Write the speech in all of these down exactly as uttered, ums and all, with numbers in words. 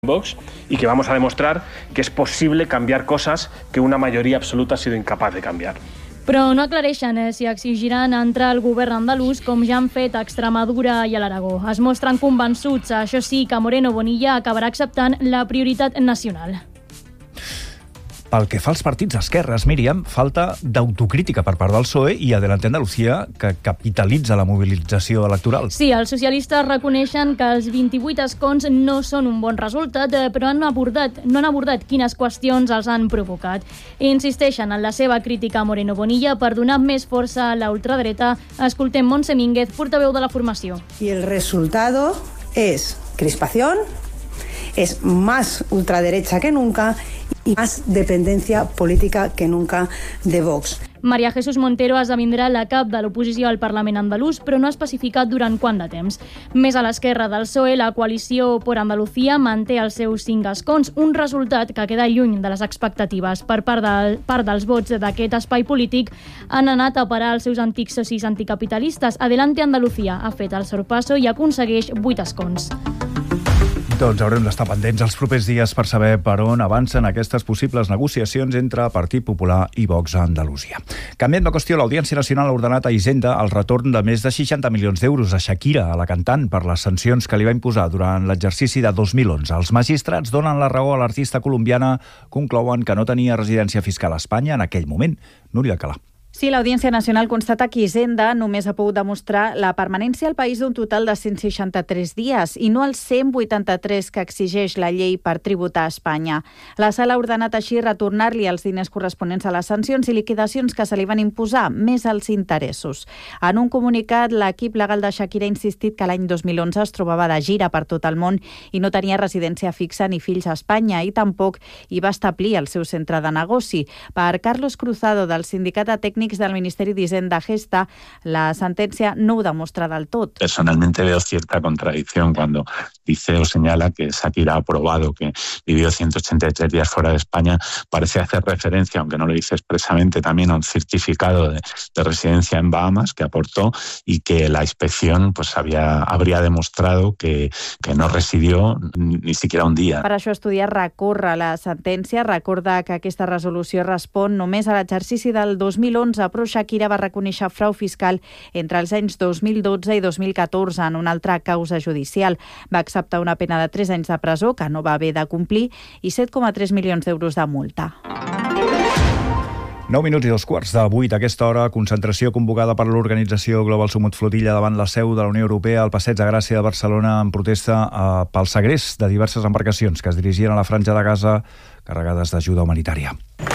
Vox y que vamos a demostrar que es posible cambiar cosas que una mayoría absoluta ha sido incapaz de cambiar. Però no aclareixen eh, si exigiran entrar al govern andalús com ja han fet a Extremadura i a l'Aragó. Es mostren convençuts, això sí, que Moreno Bonilla acabarà acceptant la prioritat nacional. Pel que fa als partits d'esquerres, Míriam, falta d'autocrítica per part del P S O E i Adelante Andalucía, que capitalitza la mobilització electoral. Sí, els socialistes reconeixen que els vint-i-vuit escons no són un bon resultat, però han abordat, no han abordat quines qüestions els han provocat. I insisteixen en la seva crítica a Moreno Bonilla per donar més força a la ultradreta. Escoltem Montse Mínguez, portaveu de la formació. Y el resultado es crispación, es más ultraderecha que nunca y más dependencia política que nunca de Vox. María Jesús Montero esdevindrà la cap de l'oposició al Parlament andalús, però no ha especificat durant quant de temps. Més a l'esquerra del P S O E, la coalició Por Andalucía manté els seus cinc escons, un resultat que queda lluny de les expectatives. Per part, de, part dels vots d'aquest espai polític han anat a parar els seus antics socis anticapitalistes. Adelante Andalucía ha fet el sorpasso i aconsegueix vuit escons. Doncs haurem d'estar pendents els propers dies per saber per on avancen aquestes possibles negociacions entre Partit Popular i Vox a Andalusia. Canviant de qüestió, l'Audiència Nacional ha ordenat a Hisenda el retorn de més de seixanta milions d'euros a Shakira, a la cantant, per les sancions que li va imposar durant l'exercici de dos mil onze. Els magistrats donen la raó a l'artista colombiana, conclouen que no tenia residència fiscal a Espanya en aquell moment. Núria Alcalà. Sí, l'Audiència Nacional constata que Hisenda només ha pogut demostrar la permanència al país d'un total de cent seixanta-tres dies i no els cent vuitanta-tres que exigeix la llei per tributar a Espanya. La sala ha ordenat així retornar-li els diners corresponents a les sancions i liquidacions que se li van imposar, més els interessos. En un comunicat, l'equip legal de Shakira ha insistit que l'any dos mil onze es trobava de gira per tot el món i no tenia residència fixa ni fills a Espanya i tampoc hi va establir el seu centre de negoci. Per Carlos Cruzado, del Sindicat de Tècnics del Ministeri d'Hisenda Gesta, la sentencia no ho demostra del tot. Personalmente veo cierta contradicción cuando dice o señala que Shakira ha probado que vivió ciento ochenta y tres días fuera de España. Parece hacer referencia, aunque no lo dice expresamente, también a un certificado de, de residencia en Bahamas que aportó y que la inspección pues había, habría demostrado que, que no residió ni siquiera un dia. Per això Estudiar recorre la sentència. Recorda que aquesta resolució respon només a l'exercici del dos mil onze, però Shakira va reconèixer frau fiscal entre els anys dos mil dotze i dos mil catorze en una altra causa judicial. Va acceptar una pena de tres anys de presó, que no va haver de complir, i set coma tres milions d'euros de multa. nou minuts i dos quarts de vuit d'aquesta hora, concentració convocada per l'organització Global Sumut Flotilla davant la seu de la Unió Europea al Passeig de Gràcia de Barcelona en protesta eh, pel segrest de diverses embarcacions que es dirigien a la Franja de Gaza carregades d'ajuda humanitària.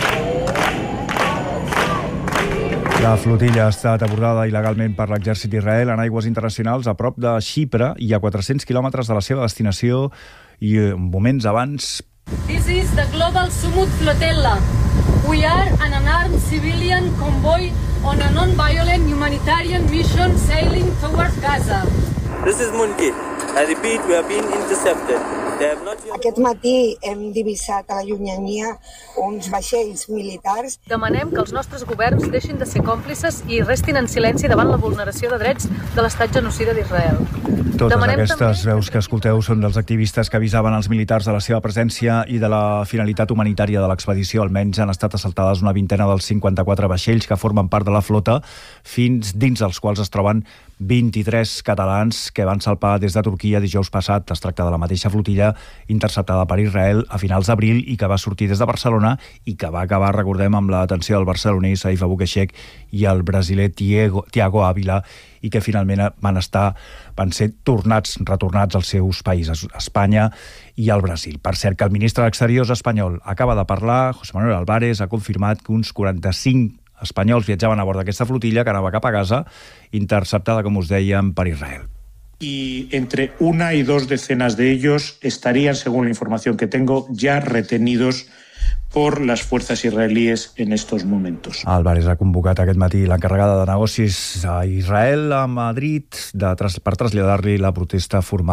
La flotilla ha estat abordada il·legalment per l'exèrcit d'Israel en aigües internacionals a prop de Xipre i a quatre-cents quilòmetres de la seva destinació i moments abans... This is the Global Sumut Flotilla. We are an unarmed civilian convoy on a non-violent humanitarian mission sailing towards Gaza. This is Munki. I repeat, we have been intercepted. Aquest matí hem divisat a la llunyania uns vaixells militars. Demanem que els nostres governs deixin de ser còmplices i restin en silenci davant la vulneració de drets de l'estat genocida d'Israel. Totes Demanem aquestes també... veus que escolteu són dels activistes que avisaven els militars de la seva presència i de la finalitat humanitària de l'expedició. Almenys han estat assaltades una vintena dels cinquanta-quatre vaixells que formen part de la flota, fins dins dels quals es troben vint-i-tres catalans que van salpar des de Turquia dijous passat. Es tracta de la mateixa flotilla interceptada per Israel a finals d'abril i que va sortir des de Barcelona i que va acabar, recordem, amb la detenció del barceloní Saif Abouquechek i el brasiler Thiago, Thiago Ávila i que finalment van estar van ser tornats, retornats als seus països, Espanya i el Brasil. Per cert, que el ministre d'Exteriors espanyol acaba de parlar, José Manuel Álvarez, ha confirmat que uns quaranta-cinc espanyols viatjaven a bord d'aquesta flotilla que anava cap a Gaza, interceptada, com us dèiem, per Israel. Y entre una y dos decenas de ellos estarían, según la información que tengo, ya retenidos por las fuerzas israelíes en estos momentos. Álvarez ha convocat aquest matí l'encarregada de negocis a Israel, a Madrid, de, per traslladar-li la protesta formal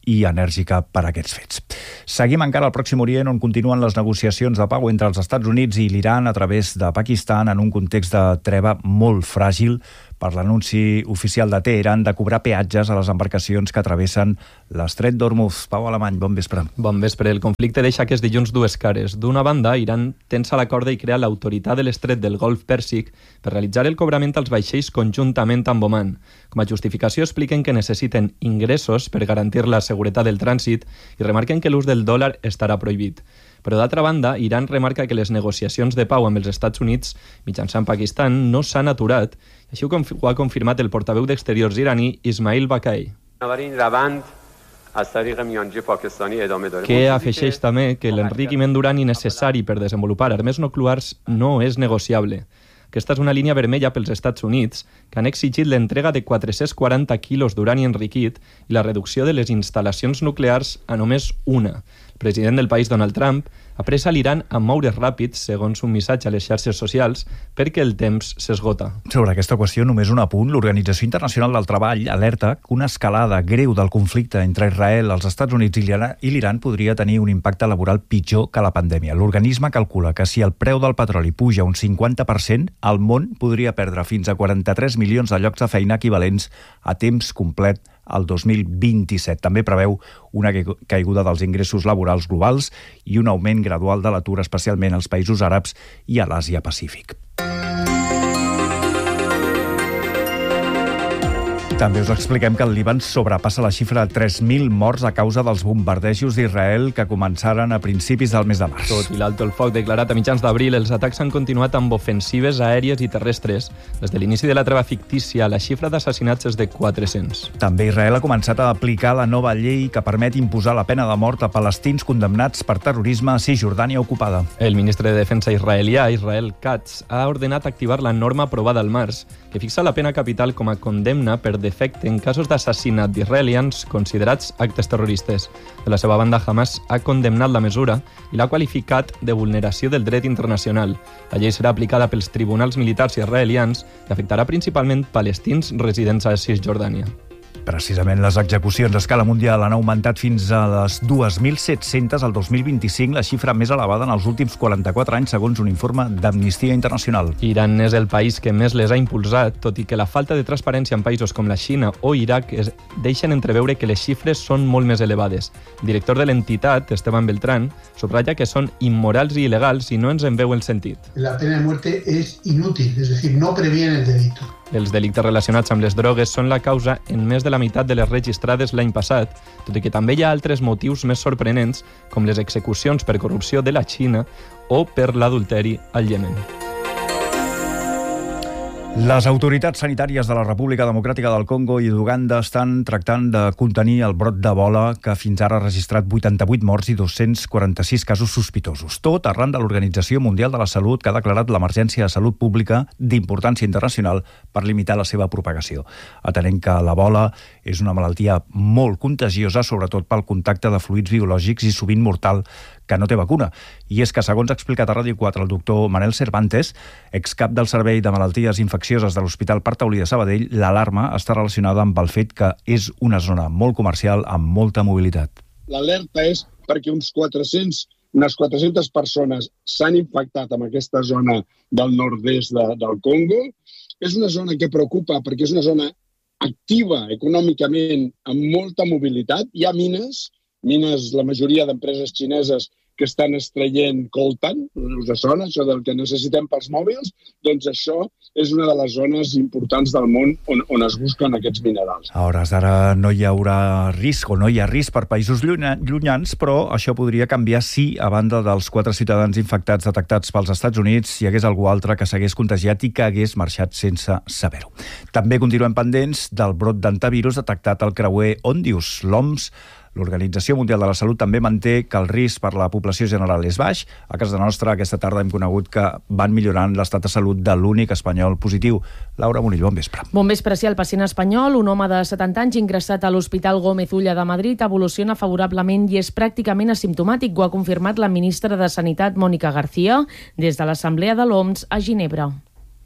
i enèrgica per a aquests fets. Seguim encara al Pròxim Orient, on continuen les negociacions de pau entre els Estats Units i l'Iran a través de Pakistan en un context de treva molt fràgil per l'anunci oficial de Teheran de cobrar peatges a les embarcacions que travessen l'estret d'Hormuz. Pau Alemany, bon vespre. Bon vespre. El conflicte deixa aquest dilluns dues cares. D'una banda, Iran tensa la corda i crea l'autoritat de l'estret del Golf Pèrsic per realitzar el cobrament als vaixells conjuntament amb Oman. Com a justificació expliquen que necessiten ingressos per garantir la seguretat del trànsit i remarquen que l'ús del dòlar estarà prohibit. Però d'altra banda, Iran remarca que les negociacions de pau amb els Estats Units mitjançant Pakistan no s'han aturat, i així ho ha confirmat el portaveu d'Exteriors iraní Ismail Baqai, que afegeix també que l'enriquiment d'urani necessari per desenvolupar armes nuclears no és negociable. Aquesta és una línia vermella pels Estats Units, que han exigit l'entrega de quatre-cents quaranta quilos d'urani enriquit i la reducció de les instal·lacions nuclears a només una. El president del país, Donald Trump, ha pres a l'Iran a moure's ràpids, segons un missatge a les xarxes socials, perquè el temps s'esgota. Sobre aquesta qüestió, només un apunt. L'Organització Internacional del Treball alerta que una escalada greu del conflicte entre Israel, els Estats Units i l'Iran podria tenir un impacte laboral pitjor que la pandèmia. L'organisme calcula que si el preu del petroli puja un cinquanta per cent, el món podria perdre fins a quaranta-tres milions de llocs de feina equivalents a temps complet al dos mil vint-i-set. També preveu una caiguda dels ingressos laborals globals i un augment gradual de l'atur, especialment als països àrabs i a l'Àsia Pacífic. També us expliquem que el Líban sobrepassa la xifra de tres mil morts a causa dels bombardejos d'Israel que començaren a principis del mes de març. Tot i l'alto el foc declarat a mitjans d'abril, els atacs han continuat amb ofensives aèries i terrestres. Des de l'inici de la treva fictícia, la xifra d'assassinats és de quatre-cents. També Israel ha començat a aplicar la nova llei que permet imposar la pena de mort a palestins condemnats per terrorisme a Cisjordània ocupada. El ministre de Defensa israelià, Israel Katz, ha ordenat activar la norma aprovada al març, que fixa la pena capital com a condemna per defecte en casos d'assassinat d'israelians considerats actes terroristes. De la seva banda, Hamas ha condemnat la mesura i l'ha qualificat de vulneració del dret internacional. La llei serà aplicada pels tribunals militars israelians i afectarà principalment palestins residents a Cisjordània. Precisament les execucions a escala mundial han augmentat fins a les dos mil set-cents al dos mil vint-i-cinc, la xifra més elevada en els últims quaranta-quatre anys, segons un informe d'Amnistia Internacional. Iran és el país que més les ha impulsat, tot i que la falta de transparència en països com la Xina o Iraq es deixen entreveure que les xifres són molt més elevades. El director de l'entitat, Esteban Beltrán, subratlla que són immorals i il·legals i no ens en veu el sentit. La pena de muerte es inútil, es decir, no previene el delito. Els delictes relacionats amb les drogues són la causa en més de la meitat de les registrades l'any passat, tot i que també hi ha altres motius més sorprenents, com les execucions per corrupció de la Xina o per l'adulteri al Iemen. Les autoritats sanitàries de la República Democràtica del Congo i d'Uganda estan tractant de contenir el brot d'Ebola, que fins ara ha registrat vuitanta-vuit morts i dos-cents quaranta-sis casos sospitosos. Tot arran de l'Organització Mundial de la Salut, que ha declarat l'emergència de salut pública d'importància internacional per limitar la seva propagació. Atenent que l'Ebola és una malaltia molt contagiosa, sobretot pel contacte de fluids biològics i sovint mortal, que no té vacuna. I és que, segons ha explicat a Ràdio quatre el doctor Manel Cervantes, excap del Servei de Malalties Infeccioses de l'Hospital Parc Taulí de Sabadell, l'alarma està relacionada amb el fet que és una zona molt comercial amb molta mobilitat. L'alerta és perquè uns quatre-cents, unes quatre-centes persones s'han infectat en aquesta zona del nord-est de, del Congo. És una zona que preocupa perquè és una zona activa econòmicament amb molta mobilitat. Hi ha mines, mines, la majoria d'empreses xineses que estan extraient coltan, us sona això del que necessitem pels mòbils? Doncs això és una de les zones importants del món on, on es busquen aquests minerals. A hores d'ara no hi haurà risc o no hi ha risc per països llunyans, però això podria canviar si, a banda dels quatre ciutadans infectats detectats pels Estats Units, hi hagués algú altre que s'hagués contagiat i que hagués marxat sense saber-ho. També continuem pendents del brot d'antivirus detectat al creuer Ondius. L'O M S, l'Organització Mundial de la Salut, també manté que el risc per la població general és baix. A casa nostra, aquesta tarda hem conegut que van millorant l'estat de salut de l'únic espanyol positiu. Laura Munill, bon vespre. Bon vespre, sí, el pacient espanyol, un home de setanta anys ingressat a l'Hospital Gómez Ulla de Madrid, evoluciona favorablement i és pràcticament asimptomàtic. Ho ha confirmat la ministra de Sanitat, Mónica García, des de l'Assemblea de l'O M S a Ginebra.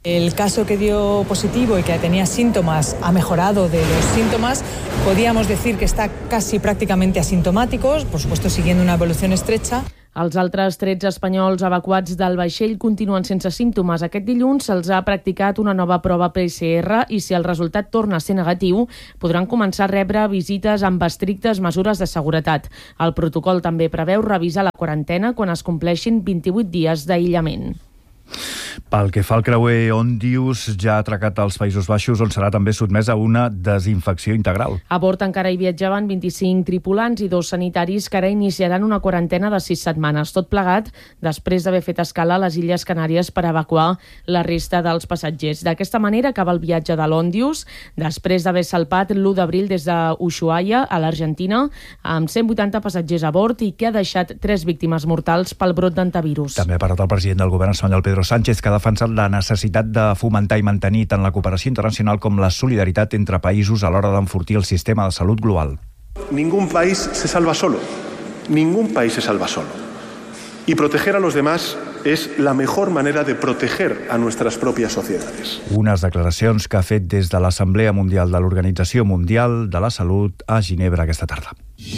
El caso que dio positivo y que tenía síntomas ha mejorado de los síntomas. Podríamos decir que está casi prácticamente asintomático, por supuesto siguiendo una evolución estrecha. Els altres tretze espanyols evacuats del vaixell continuen sense símptomes. Aquest dilluns se'ls ha practicat una nova prova P C R i si el resultat torna a ser negatiu, podran començar a rebre visites amb estrictes mesures de seguretat. El protocol també preveu revisar la quarantena quan es compleixin vint-i-vuit dies d'aïllament. Pel que fa al creuer Ondius, ja ha atracat als Països Baixos, on serà també sotmès a una desinfecció integral. A bord encara hi viatjaven vint-i-cinc tripulants i dos sanitaris que ara iniciaran una quarantena de sis setmanes. Tot plegat, després d'haver fet escala a les Illes Canàries per evacuar la resta dels passatgers. D'aquesta manera acaba el viatge de l'Ondius, després d'haver salpat l'u d'abril des de Ushuaia, a l'Argentina, amb cent vuitanta passatgers a bord i que ha deixat tres víctimes mortals pel brot d'antivirus. També ha parlat el president del govern espanyol, Pedro Sánchez, que ha defensat la necessitat de fomentar i mantenir tant la cooperació internacional com la solidaritat entre països a l'hora d'enfortir el sistema de salut global. Ningún país se salva solo. Ningún país se salva solo. Y proteger a los demás es la mejor manera de proteger a nuestras propias sociedades. Unes declaracions que ha fet des de l'Assemblea Mundial de l'Organització Mundial de la Salut a Ginebra aquesta tarda.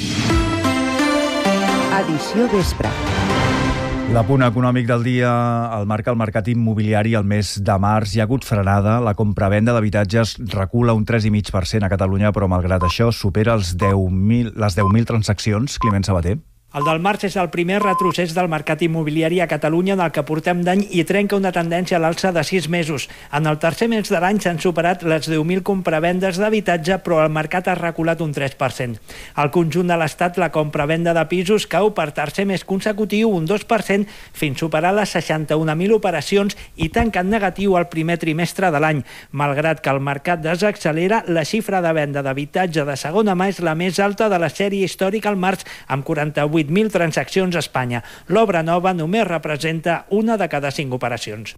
Edició vespre. L'apunt econòmic del dia el marca el mercat immobiliari. El mes de març hi ha hagut frenada. La compravenda d'habitatges recula un tres coma cinc per cent a Catalunya, però malgrat això supera els deu mil, les deu mil transaccions. Climent Sabater. El del març és el primer retrocés del mercat immobiliari a Catalunya del que portem d'any i trenca una tendència a l'alça de sis mesos. En el tercer mes de l'any s'han superat les deu mil compravendes d'habitatge, però el mercat ha reculat un tres per cent. Al conjunt de l'Estat, la compravenda de pisos cau per tercer mes consecutiu un dos per cent fins superar les seixanta-un mil operacions i tanca en negatiu el primer trimestre de l'any. Malgrat que el mercat desaccelera, la xifra de venda d'habitatge de segona mà és la més alta de la sèrie històrica al març, amb quaranta-vuit mil transaccions a Espanya. L'obra nova només representa una de cada cinc operacions.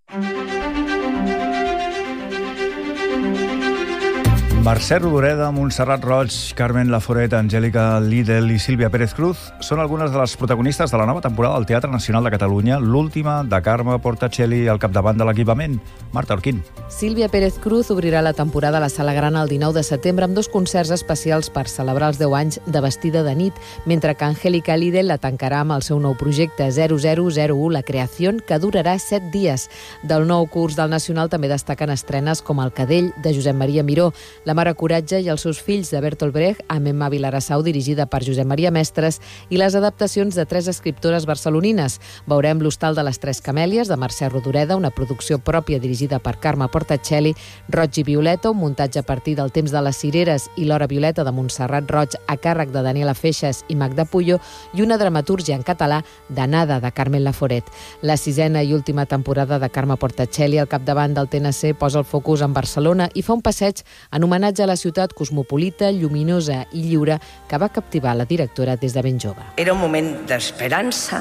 Mercè Rodoreda, Montserrat Roig, Carmen Laforet, Angélica Lidl i Sílvia Pérez Cruz són algunes de les protagonistes de la nova temporada del Teatre Nacional de Catalunya, l'última de Carme Portacelli al capdavant de l'equipament. Marta Orquín. Sílvia Pérez Cruz obrirà la temporada a la Sala Gran el dinou de setembre amb dos concerts especials per celebrar els deu anys de Vestida de nit, mentre que Angélica Lidl la tancarà amb el seu nou projecte zero zero zero u, La Creació, que durarà set dies. Del nou curs del Nacional també destaquen estrenes com El Cadell, de Josep Maria Miró, La Mare Coratge i els seus fills, de Bertolt Brecht, amb Emma Vilarassau, dirigida per Josep Maria Mestres, i les adaptacions de tres escriptores barcelonines. Veurem L'Hostal de les Tres Camèlies, de Mercè Rodoreda, una producció pròpia dirigida per Carme Portacelli, Roig i Violeta, un muntatge a partir del Temps de les Cireres i L'Hora Violeta, de Montserrat Roig, a càrrec de Daniela Feixas i Magda Puyo, i una dramatúrgia en català d'Anada, de Carmen Laforet. La sisena i última temporada de Carme Portacelli al capdavant del T N C posa el focus en Barcelona i fa un passeig en homenatge a la ciutat cosmopolita, lluminosa i lliure que va captivar la directora des de ben jove. Era un moment d'esperança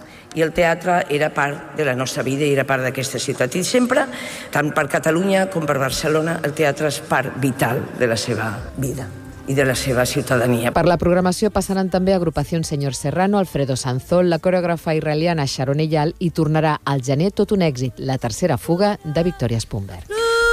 i el teatre era part de la nostra vida i era part d'aquesta ciutat. I sempre, tant per Catalunya com per Barcelona, el teatre és part vital de la seva vida i de la seva ciutadania. Per la programació passaran també Agrupació Senyor Serrano, Alfredo Sanzol, la coreògrafa israeliana Sharon Eyal i tornarà al gener tot un èxit, La tercera fuga, de Victoria Spumberg.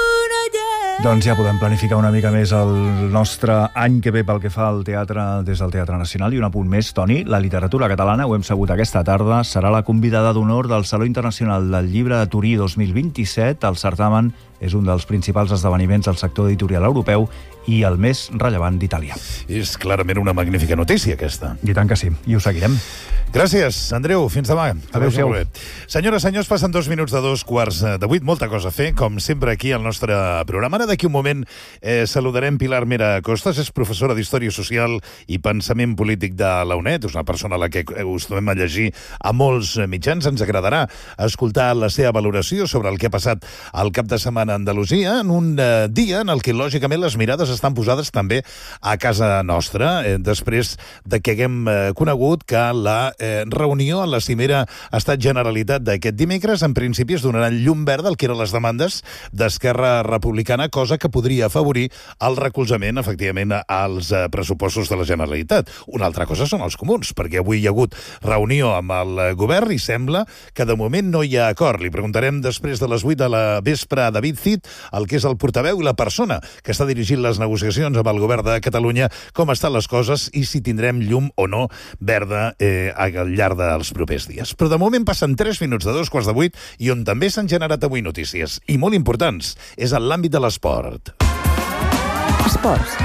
Doncs ja podem planificar una mica més el nostre any que ve pel que fa al teatre des del Teatre Nacional. I un apunt més, Toni, la literatura catalana, ho hem sabut aquesta tarda, serà la convidada d'honor del Saló Internacional del Llibre de Turí dos mil vint-i-set. El certamen és un dels principals esdeveniments del sector editorial europeu i el més rellevant d'Itàlia. És clarament una magnífica notícia, aquesta. I tant que sí, i ho seguirem. Gràcies, Andreu. Fins demà. Adéu-siau. Senyores, senyors, passen dos minuts de dos quarts de vuit. Molta cosa a fer, com sempre, aquí al nostre programa. Ara, d'aquí un moment, eh, saludarem Pilar Mera Costas. És professora d'Història Social i Pensament Polític de la UNED. És una persona a la que us trobem a llegir a molts mitjans. Ens agradarà escoltar la seva valoració sobre el que ha passat al cap de setmana a Andalusia, en un eh, dia en el que, lògicament, les mirades estan posades també a casa nostra, eh, després de que haguem eh, conegut que la eh, reunió a la cimera Estat Generalitat d'aquest dimecres en principi es donaran llum verda al que eren les demandes d'Esquerra Republicana, cosa que podria afavorir el recolzament, efectivament, als eh, pressupostos de la Generalitat. Una altra cosa són els comuns, perquè avui hi ha hagut reunió amb el govern i sembla que de moment no hi ha acord. Li preguntarem després de les vuit de la vespre a David Cid, el que és el portaveu i la persona que està dirigint les negociacions amb el govern de Catalunya, com estan les coses i si tindrem llum o no verda eh, al llarg dels propers dies. Però de moment passen tres minuts de dos quarts de vuit i on també s'han generat avui notícies, i molt importants, és en l'àmbit de l'esport. Esports.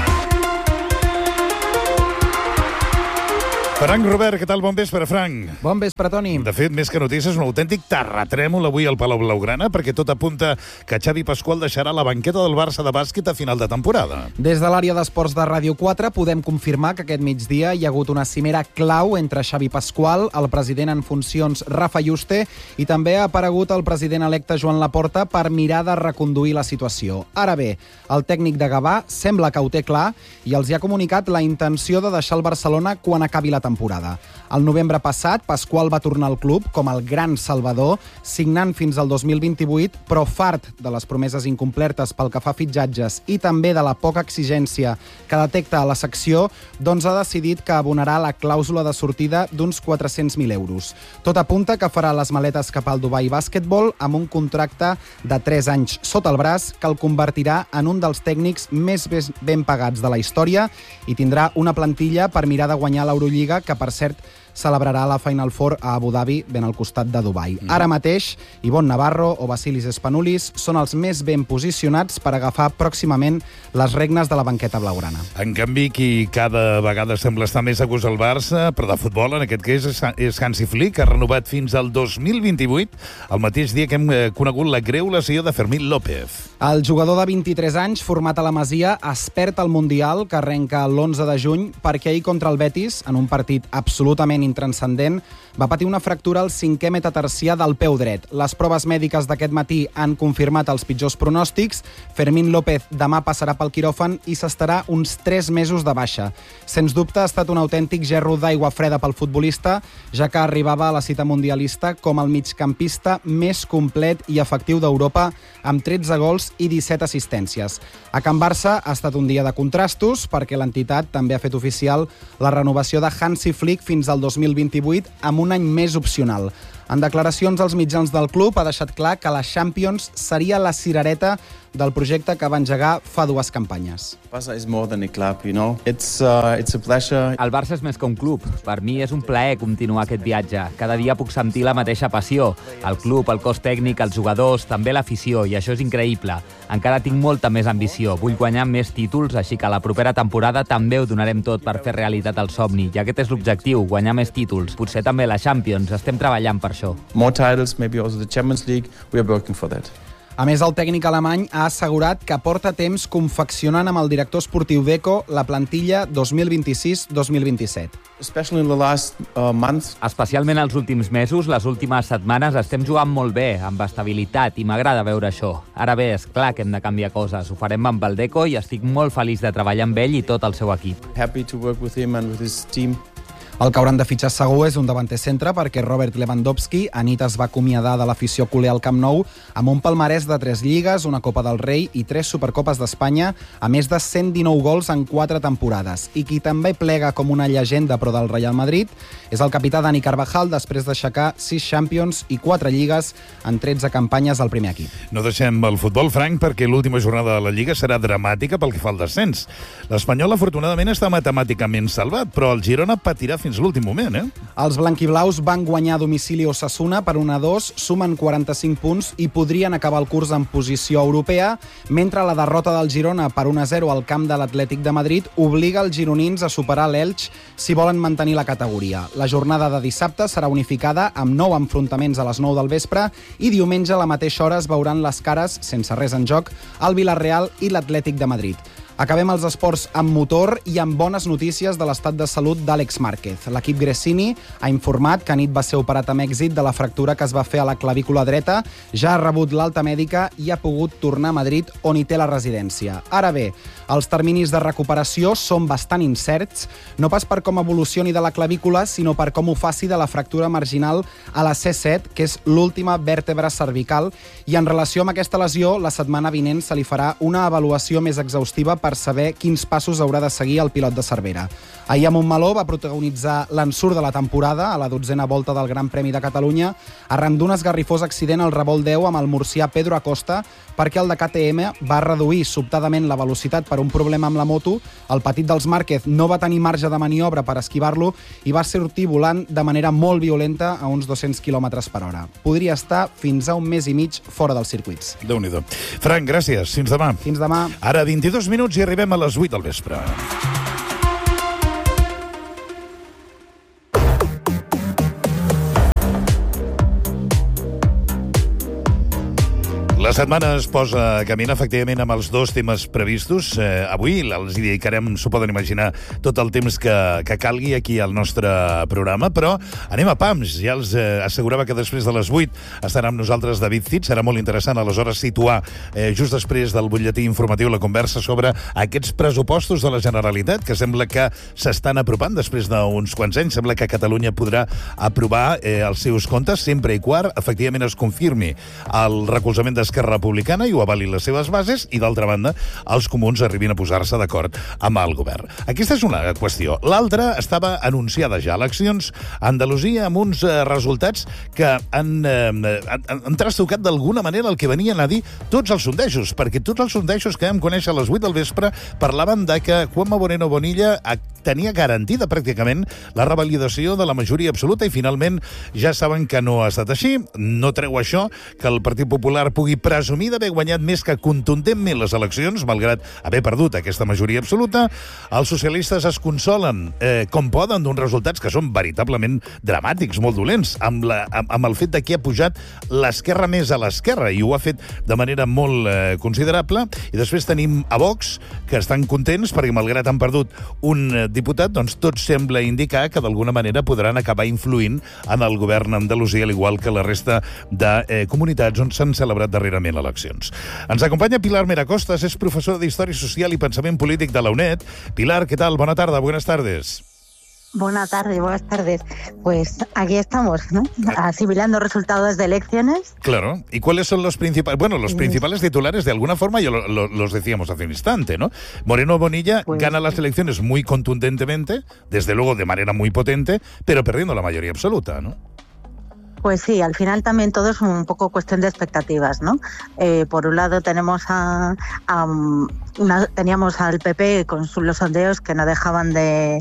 Frank Robert, què tal? Bon vespre, Frank. Bon vespre, Toni. De fet, més que notícies, un autèntic terratrèmol avui al Palau Blaugrana, perquè tot apunta que Xavi Pasqual deixarà la banqueta del Barça de bàsquet a final de temporada. Des de l'àrea d'esports de Ràdio quatre podem confirmar que aquest migdia hi ha hagut una cimera clau entre Xavi Pasqual, el president en funcions Rafa Yuste, i també ha aparegut el president electe Joan Laporta per mirar de reconduir la situació. Ara bé, el tècnic de Gavà sembla que ho té clar i els hi ha comunicat la intenció de deixar el Barcelona quan acabi la temporada. temporada. El novembre passat, Pasqual va tornar al club com el gran salvador, signant fins al dos mil vint-i-vuit, però fart de les promeses incomplertes pel que fa a fitxatges i també de la poca exigència que detecta a la secció, doncs ha decidit que abonarà la clàusula de sortida d'uns quatre-cents mil euros. Tot apunta que farà les maletes cap al Dubai Basketball amb un contracte de tres anys sota el braç que el convertirà en un dels tècnics més ben pagats de la història i tindrà una plantilla per mirar de guanyar l'Eurolliga, que per cert celebrarà la Final Four a Abu Dhabi, ben al costat de Dubai. Mm. Ara mateix, Ivonne Navarro o Vasilis Spanoulis són els més ben posicionats per agafar pròximament les regnes de la banqueta blaugrana. En canvi, qui cada vegada sembla estar més a gust al Barça, però de futbol, en aquest cas, és Hansi Flick, que ha renovat fins al dos mil vint-i-vuit, el mateix dia que hem conegut la greu lesió de Fermín López. El jugador de vint-i-tres anys, format a la Masia, es perd el Mundial, que arrenca l'onze de juny, perquè ahir contra el Betis, en un partit absolutament intranscendent, va patir una fractura al cinquè metatarsià del peu dret. Les proves mèdiques d'aquest matí han confirmat els pitjors pronòstics. Fermín López demà passarà pel quiròfan i s'estarà uns tres mesos de baixa. Sens dubte ha estat un autèntic gerro d'aigua freda pel futbolista, ja que arribava a la cita mundialista com el migcampista més complet i efectiu d'Europa, amb tretze gols i disset assistències. A Can Barça ha estat un dia de contrastos, perquè l'entitat també ha fet oficial la renovació de Hansi Flick fins al dos mil vint-i-vuit amb un any més opcional. En declaracions als mitjans del club ha deixat clar que la Champions seria la cirereta del projecte que va engegar fa dues campanyes. Barça is more than a club, you know. It's uh, it's a pleasure. El Barça és més que un club. Per mi és un plaer continuar aquest viatge. Cada dia puc sentir la mateixa passió. El club, el cos tècnic, els jugadors, també l'afició, i això és increïble. Encara tinc molta més ambició. Vull guanyar més títols, així que la propera temporada també ho donarem tot per fer realitat el somni. I aquest és l'objectiu, guanyar més títols. Potser també la Champions. Estem treballant per això. More titles, maybe also the Champions League. We are working for that. A més, el tècnic alemany ha assegurat que porta temps confeccionant amb el director esportiu d'Eco la plantilla dos mil vint-i-sis dos mil vint-i-set. Especially in the last uh, month. Especialment els últims mesos, les últimes setmanes, estem jugant molt bé, amb estabilitat, i m'agrada veure això. Ara bé, és clar que hem de canviar coses. Ho farem amb el Deco i estic molt feliç de treballar amb ell i tot el seu equip. Happy to work with him and with his team. El que hauran de fitxar segur és un davanter centre, perquè Robert Lewandowski anit es va acomiadar de l'afició culer al Camp Nou amb un palmarès de tres lligues, una Copa del Rei i tres Supercopes d'Espanya, a més de cent dinou gols en quatre temporades. I qui també plega com una llegenda però del Real Madrid és el capità Dani Carvajal, després d'aixecar sis Champions i quatre lligues en tretze campanyes al primer equip. No deixem el futbol, Frank, perquè l'última jornada de la Lliga serà dramàtica pel que fa al descens. L'Espanyol, afortunadament, està matemàticament salvat, però el Girona patirà fins l'últim moment, eh? Els blanquiblaus van guanyar a domicili Osasuna per un a dos, sumen quaranta-cinc punts i podrien acabar el curs en posició europea, mentre la derrota del Girona per un a zero al camp de l'Atlètic de Madrid obliga els gironins a superar l'Elx si volen mantenir la categoria. La jornada de dissabte serà unificada amb nou enfrontaments a les nou del vespre i diumenge a la mateixa hora es veuran les cares, sense res en joc, el Villarreal i l'Atlètic de Madrid. Acabem els esports amb motor i amb bones notícies de l'estat de salut d'Àlex Márquez. L'equip Gresini ha informat que anit va ser operat amb èxit de la fractura que es va fer a la clavícula dreta, ja ha rebut l'alta mèdica i ha pogut tornar a Madrid, on hi té la residència. Ara bé, els terminis de recuperació són bastant incerts, no pas per com evolucioni de la clavícula, sinó per com ho faci de la fractura marginal a la C set, que és l'última vèrtebra cervical, i en relació amb aquesta lesió, la setmana vinent se li farà una avaluació més exhaustiva per saber quins passos haurà de seguir el pilot de Cervera. Ahir a Montmeló va protagonitzar l'ensurt de la temporada a la dotzena volta del Gran Premi de Catalunya arran d'un esgarrifós accident al revolt deu amb el murcià Pedro Acosta perquè el de K T M va reduir sobtadament la velocitat per un problema amb la moto, el petit dels Márquez no va tenir marge de maniobra per esquivar-lo i va sortir volant de manera molt violenta a uns dos-cents quilòmetres per hora. Podria estar fins a un mes i mig fora dels circuits. Déu-n'hi-do. Frank, gràcies. Fins demà. Fins demà. Ara vint-i-dos minuts i arribem a les vuit del vespre. La setmana es posa a caminar, efectivament, amb els dos temes previstos. Eh, avui els dedicarem, s'ho poden imaginar, tot el temps que, que calgui aquí al nostre programa, però anem a pams. Ja els eh, assegurava que després de les vuit estarà amb nosaltres David Cid. Serà molt interessant, aleshores, situar eh, just després del butlletí informatiu la conversa sobre aquests pressupostos de la Generalitat, que sembla que s'estan apropant després d'uns quants anys. Sembla que Catalunya podrà aprovar eh, els seus comptes, sempre i quart, efectivament, es confirmi el recolzament d'Esquerra Republicana i ho avali les seves bases i, d'altra banda, els comuns arribin a posar-se d'acord amb el govern. Aquesta és una qüestió. L'altra estava anunciada ja. Eleccions a Andalusia amb uns eh, resultats que han, eh, han, han trastocat d'alguna manera el que venien a dir tots els sondejos, perquè tots els sondejos que vam conèixer a les vuit del vespre parlaven de que Juanma Moreno Bonilla tenia garantida pràcticament la revalidació de la majoria absoluta i finalment ja saben que no ha estat així. No treu això que el Partit Popular pugui presumir d'haver guanyat més que contundentment les eleccions, malgrat haver perdut aquesta majoria absoluta. Els socialistes es consolen eh, com poden d'uns resultats que són veritablement dramàtics, molt dolents, amb, la, amb, amb el fet de que ha pujat l'esquerra més a l'esquerra, i ho ha fet de manera molt eh, considerable. I després tenim a Vox, que estan contents perquè, malgrat han perdut un eh, diputat, doncs tot sembla indicar que d'alguna manera podran acabar influint en el govern d'Andalusia, al igual que la resta de eh, comunitats on s'han celebrat darrerament eleccions. Ens acompanya Pilar Meracostas, és professora d'Història Social i Pensament Polític de la UNED. Pilar, ¿qué tal? Bona tarda, buenas tardes. Buenas tardes, buenas tardes. Pues aquí estamos, ¿no? Asimilando resultados de elecciones. Claro. ¿Y cuáles son los principales? Bueno, los principales titulares, de alguna forma, ya lo, lo, los decíamos hace un instante, ¿no? Moreno Bonilla pues, gana las elecciones muy contundentemente, desde luego de manera muy potente, pero perdiendo la mayoría absoluta, ¿no? Pues sí, al final también todo es un poco cuestión de expectativas, ¿no? Eh, por un lado tenemos a, a una, teníamos al P P con sus, los sondeos que no dejaban de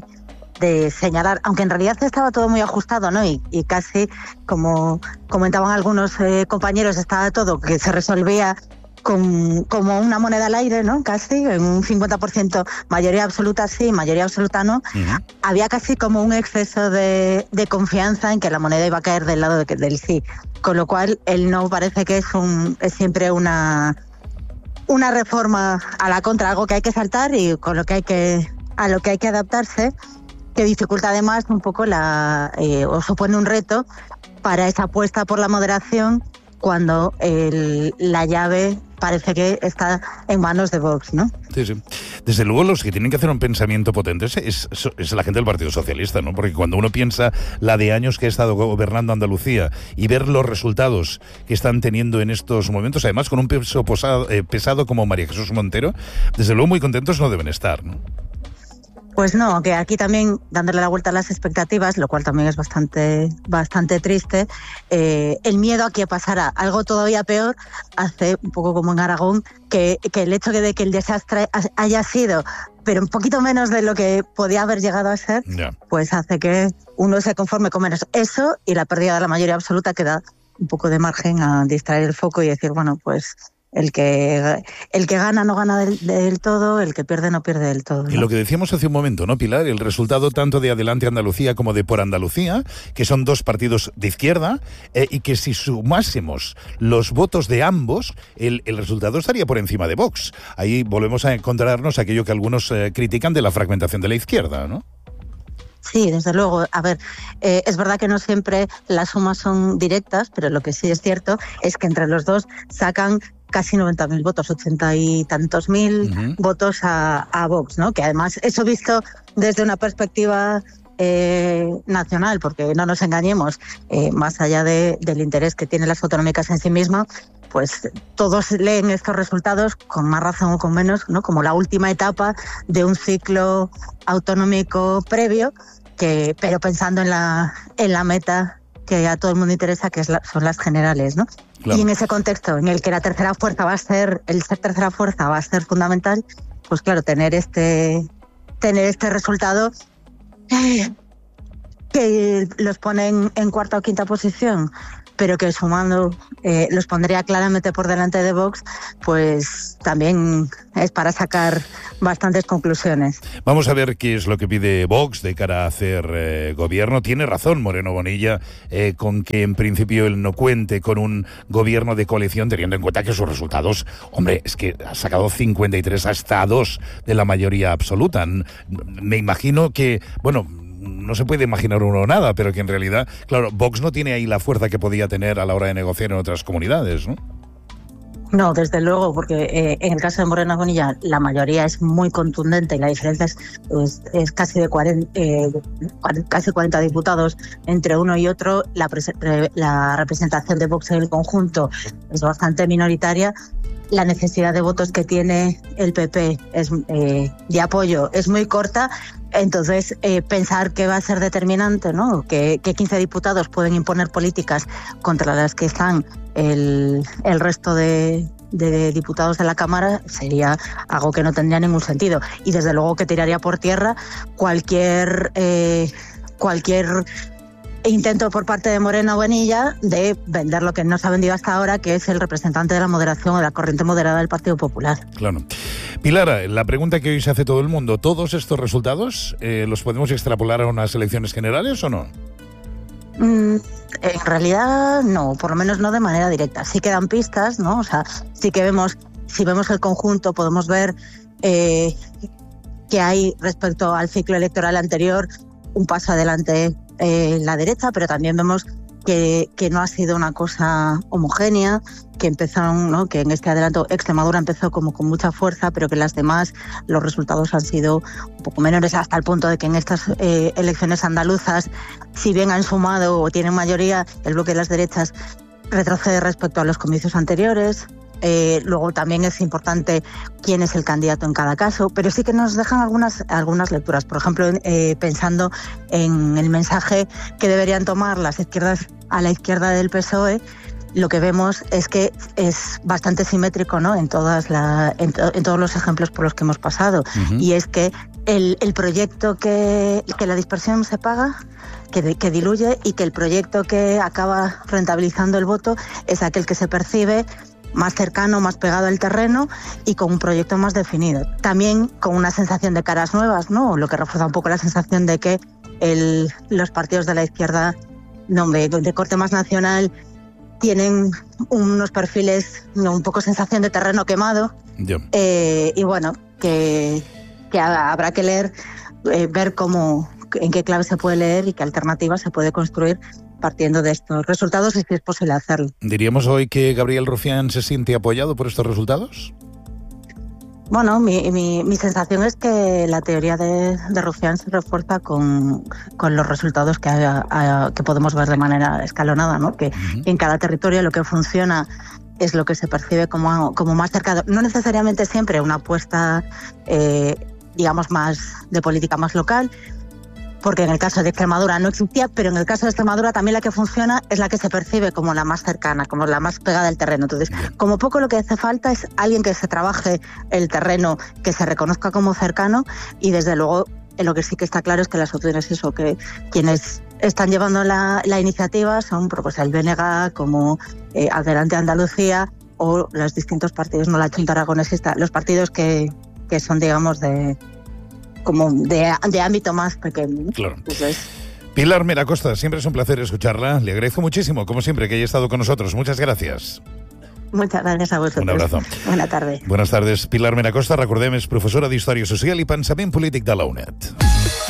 de señalar, aunque en realidad estaba todo muy ajustado, ¿no? Y, y casi, como comentaban algunos eh, compañeros, estaba todo que se resolvía con, como una moneda al aire, ¿no? Casi, en un cincuenta por ciento mayoría absoluta sí, mayoría absoluta no. Uh-huh. Había casi como un exceso de, de confianza en que la moneda iba a caer del lado de, del sí. Con lo cual, el no parece que es, un, es siempre una, una reforma a la contra, algo que hay que saltar y con lo que hay que, a lo que hay que adaptarse, que dificulta además un poco la, eh, o supone un reto para esa apuesta por la moderación cuando el, la llave parece que está en manos de Vox, ¿no? Sí, sí. Desde luego, los que tienen que hacer un pensamiento potente es, es, es la gente del Partido Socialista, ¿no? Porque cuando uno piensa la de años que ha estado gobernando Andalucía y ver los resultados que están teniendo en estos momentos, además con un peso posado, eh, pesado como María Jesús Montero, desde luego muy contentos no deben estar, ¿no? Pues no, que aquí también dándole la vuelta a las expectativas, lo cual también es bastante bastante triste, eh, el miedo a que pasara algo todavía peor hace, un poco como en Aragón, que, que el hecho de que el desastre haya sido, pero un poquito menos de lo que podía haber llegado a ser, yeah. pues hace que uno se conforme con menos. Eso y la pérdida de la mayoría absoluta que da un poco de margen a distraer el foco y decir, bueno, pues El que, el que gana no gana del, del todo, el que pierde no pierde del todo, ¿no? Y lo que decíamos hace un momento, ¿no, Pilar? El resultado tanto de Adelante Andalucía como de Por Andalucía, que son dos partidos de izquierda, eh, y que si sumásemos los votos de ambos, el, el resultado estaría por encima de Vox. Ahí volvemos a encontrarnos aquello que algunos eh, critican de la fragmentación de la izquierda, ¿no? Sí, desde luego. A ver, eh, es verdad que no siempre las sumas son directas, pero lo que sí es cierto es que entre los dos sacan casi noventa mil votos, ochenta y tantos mil uh-huh. votos a, a Vox, ¿no? Que además, eso visto desde una perspectiva eh, nacional, porque no nos engañemos, eh, más allá de, del interés que tienen las autonómicas en sí mismas, pues todos leen estos resultados con más razón o con menos, ¿no? Como la última etapa de un ciclo autonómico previo, que, pero pensando en la, en la meta que a todo el mundo interesa, que es la, son las generales, ¿no? Claro. Y en ese contexto en el que la tercera fuerza va a ser, el ser tercera fuerza va a ser fundamental, pues claro, tener este, tener este resultado eh, que los pone en, en cuarta o quinta posición, pero que sumando eh, los pondría claramente por delante de Vox, pues también es para sacar bastantes conclusiones. Vamos a ver qué es lo que pide Vox de cara a hacer eh, gobierno. Tiene razón Moreno Bonilla eh, con que en principio él no cuente con un gobierno de coalición, teniendo en cuenta que sus resultados, hombre, es que ha sacado cincuenta y tres hasta dos de la mayoría absoluta. Me imagino que, bueno, no se puede imaginar uno nada, pero que en realidad, claro, Vox no tiene ahí la fuerza que podía tener a la hora de negociar en otras comunidades, ¿no? No, desde luego, porque eh, en el caso de Moreno Bonilla la mayoría es muy contundente y la diferencia es, es, es casi de cuarenta, eh, casi cuarenta diputados entre uno y otro. La, la representación de Vox en el conjunto es bastante minoritaria. La necesidad de votos que tiene el P P es, eh, de apoyo es muy corta. Entonces, eh, pensar que va a ser determinante, ¿no? Que, que quince diputados pueden imponer políticas contra las que están el, el resto de, de diputados de la Cámara sería algo que no tendría ningún sentido. Y desde luego que tiraría por tierra cualquier, eh, cualquier intento por parte de Moreno Bonilla de vender lo que no se ha vendido hasta ahora, que es el representante de la moderación o de la corriente moderada del Partido Popular. Claro. Pilar, la pregunta que hoy se hace todo el mundo, ¿todos estos resultados eh, los podemos extrapolar a unas elecciones generales o no? Mm, en realidad no, por lo menos no de manera directa. Sí que dan pistas, ¿no? O sea, sí que vemos, si vemos el conjunto, podemos ver eh, que hay respecto al ciclo electoral anterior un paso adelante eh, la derecha, pero también vemos que, que no ha sido una cosa homogénea, que empezaron, ¿no? Que en este adelanto Extremadura empezó como con mucha fuerza, pero que las demás los resultados han sido un poco menores, hasta el punto de que en estas eh, elecciones andaluzas, si bien han sumado o tienen mayoría, el bloque de las derechas retrocede respecto a los comicios anteriores. Eh, luego también es importante quién es el candidato en cada caso, pero sí que nos dejan algunas, algunas lecturas. Por ejemplo, eh, pensando en el mensaje que deberían tomar las izquierdas a la izquierda del P S O E, lo que vemos es que es bastante simétrico, ¿no? En todas la, en, to, en todos los ejemplos por los que hemos pasado. Uh-huh. Y es que el, el proyecto que, que la dispersión se paga, que, que diluye, y que el proyecto que acaba rentabilizando el voto es aquel que se percibe más cercano, más pegado al terreno y con un proyecto más definido. También con una sensación de caras nuevas, ¿no? Lo que refuerza un poco la sensación de que el, los partidos de la izquierda, no, de, de corte más nacional, tienen unos perfiles, ¿no? Un poco sensación de terreno quemado. Yeah. Eh, y bueno, que, que habrá que leer, eh, ver cómo, en qué clave se puede leer y qué alternativas se puede construir partiendo de estos resultados, y si es posible hacerlo. ¿Diríamos hoy que Gabriel Rufián se siente apoyado por estos resultados? Bueno, mi, mi, mi sensación es que la teoría de, de Rufián se refuerza con, con los resultados que, haya, haya, que podemos ver de manera escalonada, ¿no? Que uh-huh. en cada territorio lo que funciona es lo que se percibe como, como más cercano. No necesariamente siempre una apuesta, eh, digamos, más de política más local, porque en el caso de Extremadura no existía, pero en el caso de Extremadura también la que funciona es la que se percibe como la más cercana, como la más pegada al terreno. Entonces, como poco lo que hace falta es alguien que se trabaje el terreno, que se reconozca como cercano, y desde luego en lo que sí que está claro es que las opciones, eso, que quienes están llevando la, la iniciativa son pues, el B N G, como eh, Adelante Andalucía, o los distintos partidos, no la Junta Aragonesista, los partidos que, que son, digamos, de como de, de ámbito más pequeño. Claro. Entonces, Pilar Mera Costa, siempre es un placer escucharla. Le agradezco muchísimo, como siempre, que haya estado con nosotros. Muchas gracias. muchas gracias a vosotros. Un abrazo. Buena tarda. Buenas tardes. Pilar Mera Costa, recordem, és professora d'Història Social i Pensament Polític de la U N E D.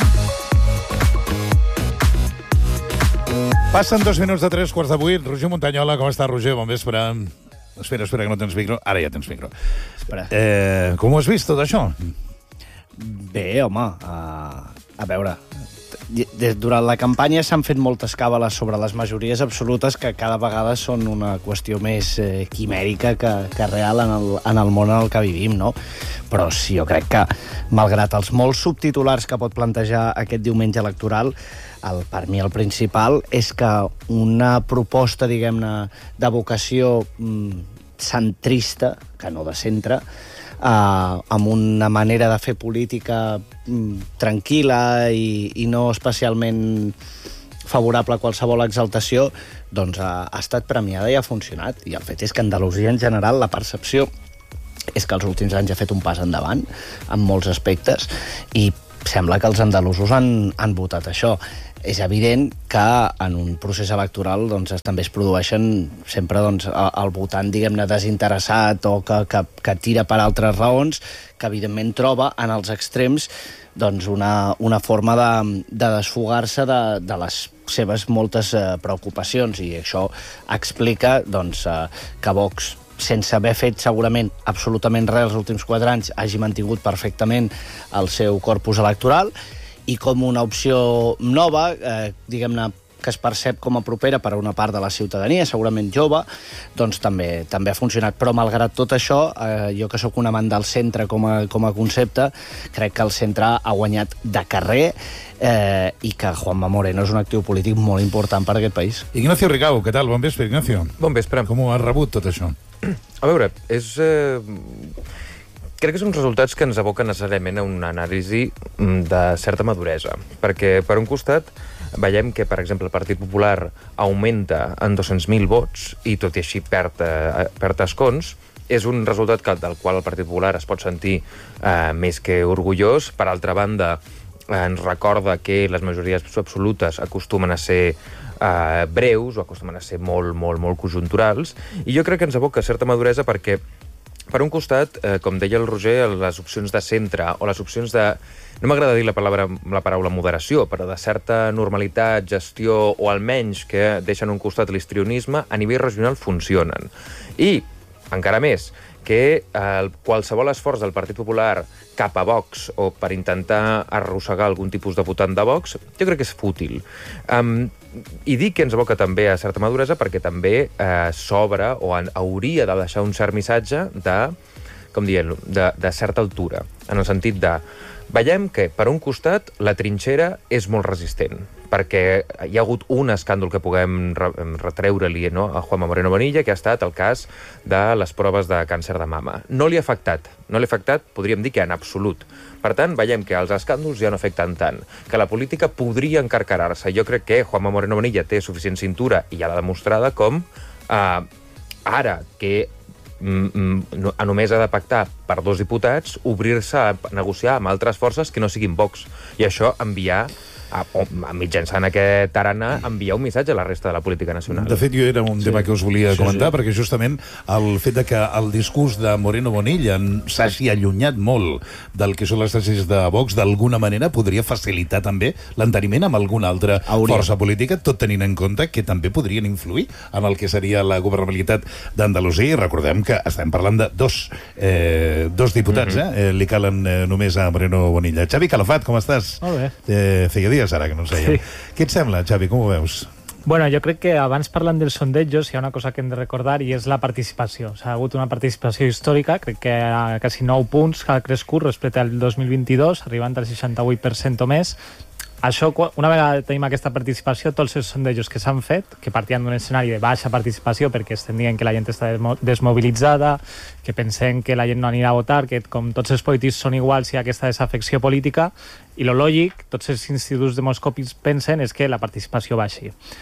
Passen dos minuts de tres quarts de vuit. Roger Montanyola, com està, Roger? Bon vespre. Espera, espera, que no tens micro. Ara ja tens micro. Espera. Eh, com ho has vist, tot això? Bé, home, a, a veure, des, durant la campanya s'han fet moltes càbales sobre les majories absolutes que cada vegada són una qüestió més eh, quimèrica que, que real en el, en el món en el que vivim, no? Però sí, jo crec que, malgrat els molts subtitulars que pot plantejar aquest diumenge electoral, el, per mi el principal és que una proposta, diguem-ne, de vocació mm, centrista, que no de centre, Uh, amb una manera de fer política mm, tranquil·la i, i no especialment favorable a qualsevol exaltació, doncs ha, ha estat premiada i ha funcionat. I el fet és que Andalusia, en general, la percepció és que els últims anys ha fet un pas endavant en molts aspectes i sembla que els andalusos han, han votat això. És evident que en un procés electoral doncs, també es produeixen sempre doncs, el votant, diguem-ne, desinteressat o que, que, que tira per altres raons, que evidentment troba en els extrems doncs, una, una forma de, de desfogar-se de, de les seves moltes eh, preocupacions, i això explica doncs, eh, que Vox, sense haver fet segurament absolutament res els últims quatre anys, hagi mantingut perfectament el seu corpus electoral, i com una opció nova, eh, diguem-ne, que es percep com a propera per a una part de la ciutadania, segurament jove, doncs també també ha funcionat. Però malgrat tot això, eh, jo que sóc un amant del centre com a, com a concepte, crec que el centre ha guanyat de carrer eh, i que Juanma Moreno és un actiu polític molt important per a aquest país. Ignacio Ricau, què tal? Bon vespre, Ignacio. Bon vespre. Com ho has rebut tot això? A veure, és... Eh... Crec que són resultats que ens aboquen necessàriament a una anàlisi de certa maduresa, perquè per un costat veiem que, per exemple, el Partit Popular augmenta en dos-cents mil vots i tot i així perd, eh, perd escons. És un resultat que, del qual el Partit Popular es pot sentir eh, més que orgullós. Per altra banda, eh, ens recorda que les majories absolutes acostumen a ser eh, breus o acostumen a ser molt, molt, molt conjunturals, i jo crec que ens aboca certa maduresa perquè per un costat, eh, com deia el Roger, les opcions de centre o les opcions de... No m'agrada dir la paraula, la paraula moderació, però de certa normalitat, gestió, o almenys que deixen un costat l'histrionisme, a nivell regional funcionen. I, encara més, que eh, qualsevol esforç del Partit Popular cap a Vox o per intentar arrossegar algun tipus de votant de Vox, jo crec que és fútil. Um, I dic que ens aboca també a certa maduresa perquè també eh, s'obre o en, hauria de deixar un cert missatge de, com dient, de, de certa altura, en el sentit de veiem que, per un costat, la trinxera és molt resistent, perquè hi ha hagut un escàndol que puguem retreure-li, no, a Juanma Moreno Bonilla, que ha estat el cas de les proves de càncer de mama. No li ha afectat, no li ha afectat, podríem dir que en absolut. Per tant, veiem que els escàndols ja no afecten tant, que la política podria encarcarar-se. Jo crec que Juanma Moreno Bonilla té suficient cintura i ja l'ha demostrada com eh, ara que a només ha de pactar per dos diputats, obrir-se a negociar amb altres forces que no siguin Vox. I això enviar, a, a mitjançant aquest tarannà, enviar un missatge a la resta de la política nacional. De fet, jo era un sí. tema que us volia sí, comentar, sí. perquè justament el fet de que el discurs de Moreno Bonilla s'hagi allunyat molt del que són les tesis de Vox, d'alguna manera podria facilitar també l'enteniment amb alguna altra Hauria. força política, tot tenint en compte que també podrien influir en el que seria la governabilitat d'Andalusia. I recordem que estem parlant de dos, eh, dos diputats, mm-hmm. eh? Li calen eh, només a Moreno Bonilla. Xavi Calafat, com estàs? Molt bé. Eh, feia dies ara que no sé. Sí. Què et sembla, Xavi? Com ho veus? Bueno, jo crec que abans parlant dels sondejos hi ha una cosa que hem de recordar i és la participació. S'ha hagut una participació històrica, crec que a quasi nou punts que ha crescut respecte al dos mil vint-i-dos, arribant al seixanta-vuit per cent o més. Això, una vegada tenim aquesta participació, tots els sondejos que s'han fet, que partien d'un escenari de baixa participació perquè estem dient que la gent està desmobilitzada, que pensem que la gent no anirà a votar, que com tots els polítics són iguals hi ha aquesta desafecció política, i lo lògic, tots els instituts demoscòpics pensen és que la participació baixi.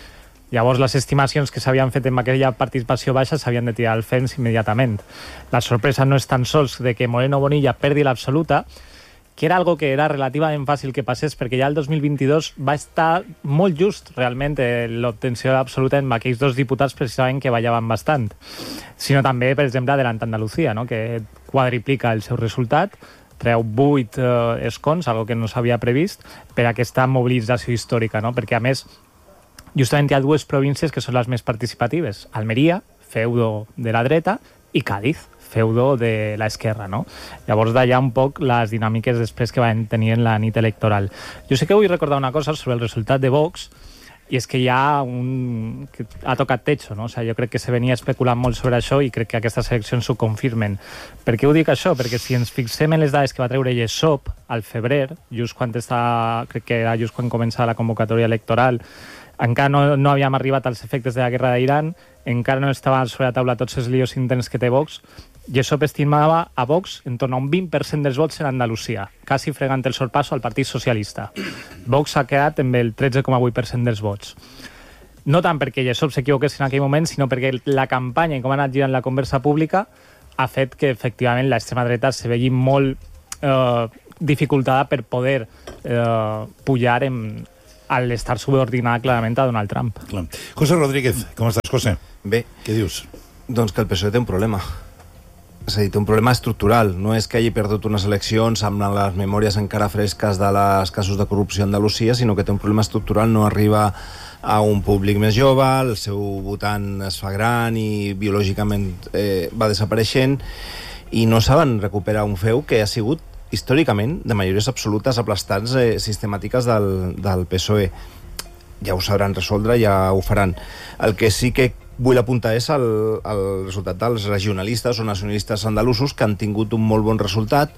Llavors, les estimacions que s'havien fet amb aquella participació baixa s'havien de tirar al fens immediatament. La sorpresa no és tan sols de que Moreno Bonilla perdi l'absoluta, que era algo que era relativament fàcil que passés, perquè ja el dos mil vint-i-dos va estar molt just, realment, l'obtenció absoluta amb aquells dos diputats precisament que ballaven bastant. Sinó també, per exemple, Adelante Andalucía, no? Que quadriplica el seu resultat, treu vuit eh, escons, algo que no s'havia previst, per aquesta mobilització històrica, no? Perquè, a més, justament hi ha dues províncies que són les més participatives. Almeria, feudo de la dreta, i Cádiz, feudo de l'esquerra, no? Llavors, d'allà un poc les dinàmiques després que van tenir en la nit electoral. Jo sé que vull recordar una cosa sobre el resultat de Vox, i és que hi ha un... que ha tocat techo, no? O sigui, jo crec que se venia especulant molt sobre això i crec que aquestes eleccions ho confirmen. Per què ho dic això? Perquè si ens fixem en les dades que va treure Yesop al febrer, just quan està, crec que era just quan començava la convocatòria electoral, encara no, no havíem arribat als efectes de la guerra d'Iran, encara no estaven sobre la taula tots els líos interns que té Vox. Yesop estimava a Vox en torn a un vint per cent dels vots en Andalusia, quasi fregant el sorpasso al Partit Socialista. Vox ha quedat amb el tretze coma vuit per cent dels vots. No tant perquè Yesop s'equivoqués en aquell moment, sinó perquè la campanya i com ha anat girant la conversa pública ha fet que, efectivament, l'extrema dreta se vegi molt eh, dificultada per poder eh, pujar en, al estar subordinada clarament a Donald Trump. Clar. José Rodríguez, com estàs, José? Bé. Què dius? Doncs que el P S O E té un problema. És a dir, té un problema estructural. No és que hagi perdut unes eleccions amb les memòries encara fresques de les casos de corrupció a Andalusia, sinó que té un problema estructural, no arriba a un públic més jove, el seu votant es fa gran i biològicament eh, va desapareixent, i no saben recuperar un feu que ha sigut històricament de majories absolutes aplastants eh, sistemàtiques del, del P S O E. Ja ho sabran resoldre, ja ho faran. El que sí que vull apuntar és el, el resultat dels regionalistes o nacionalistes andalusos, que han tingut un molt bon resultat,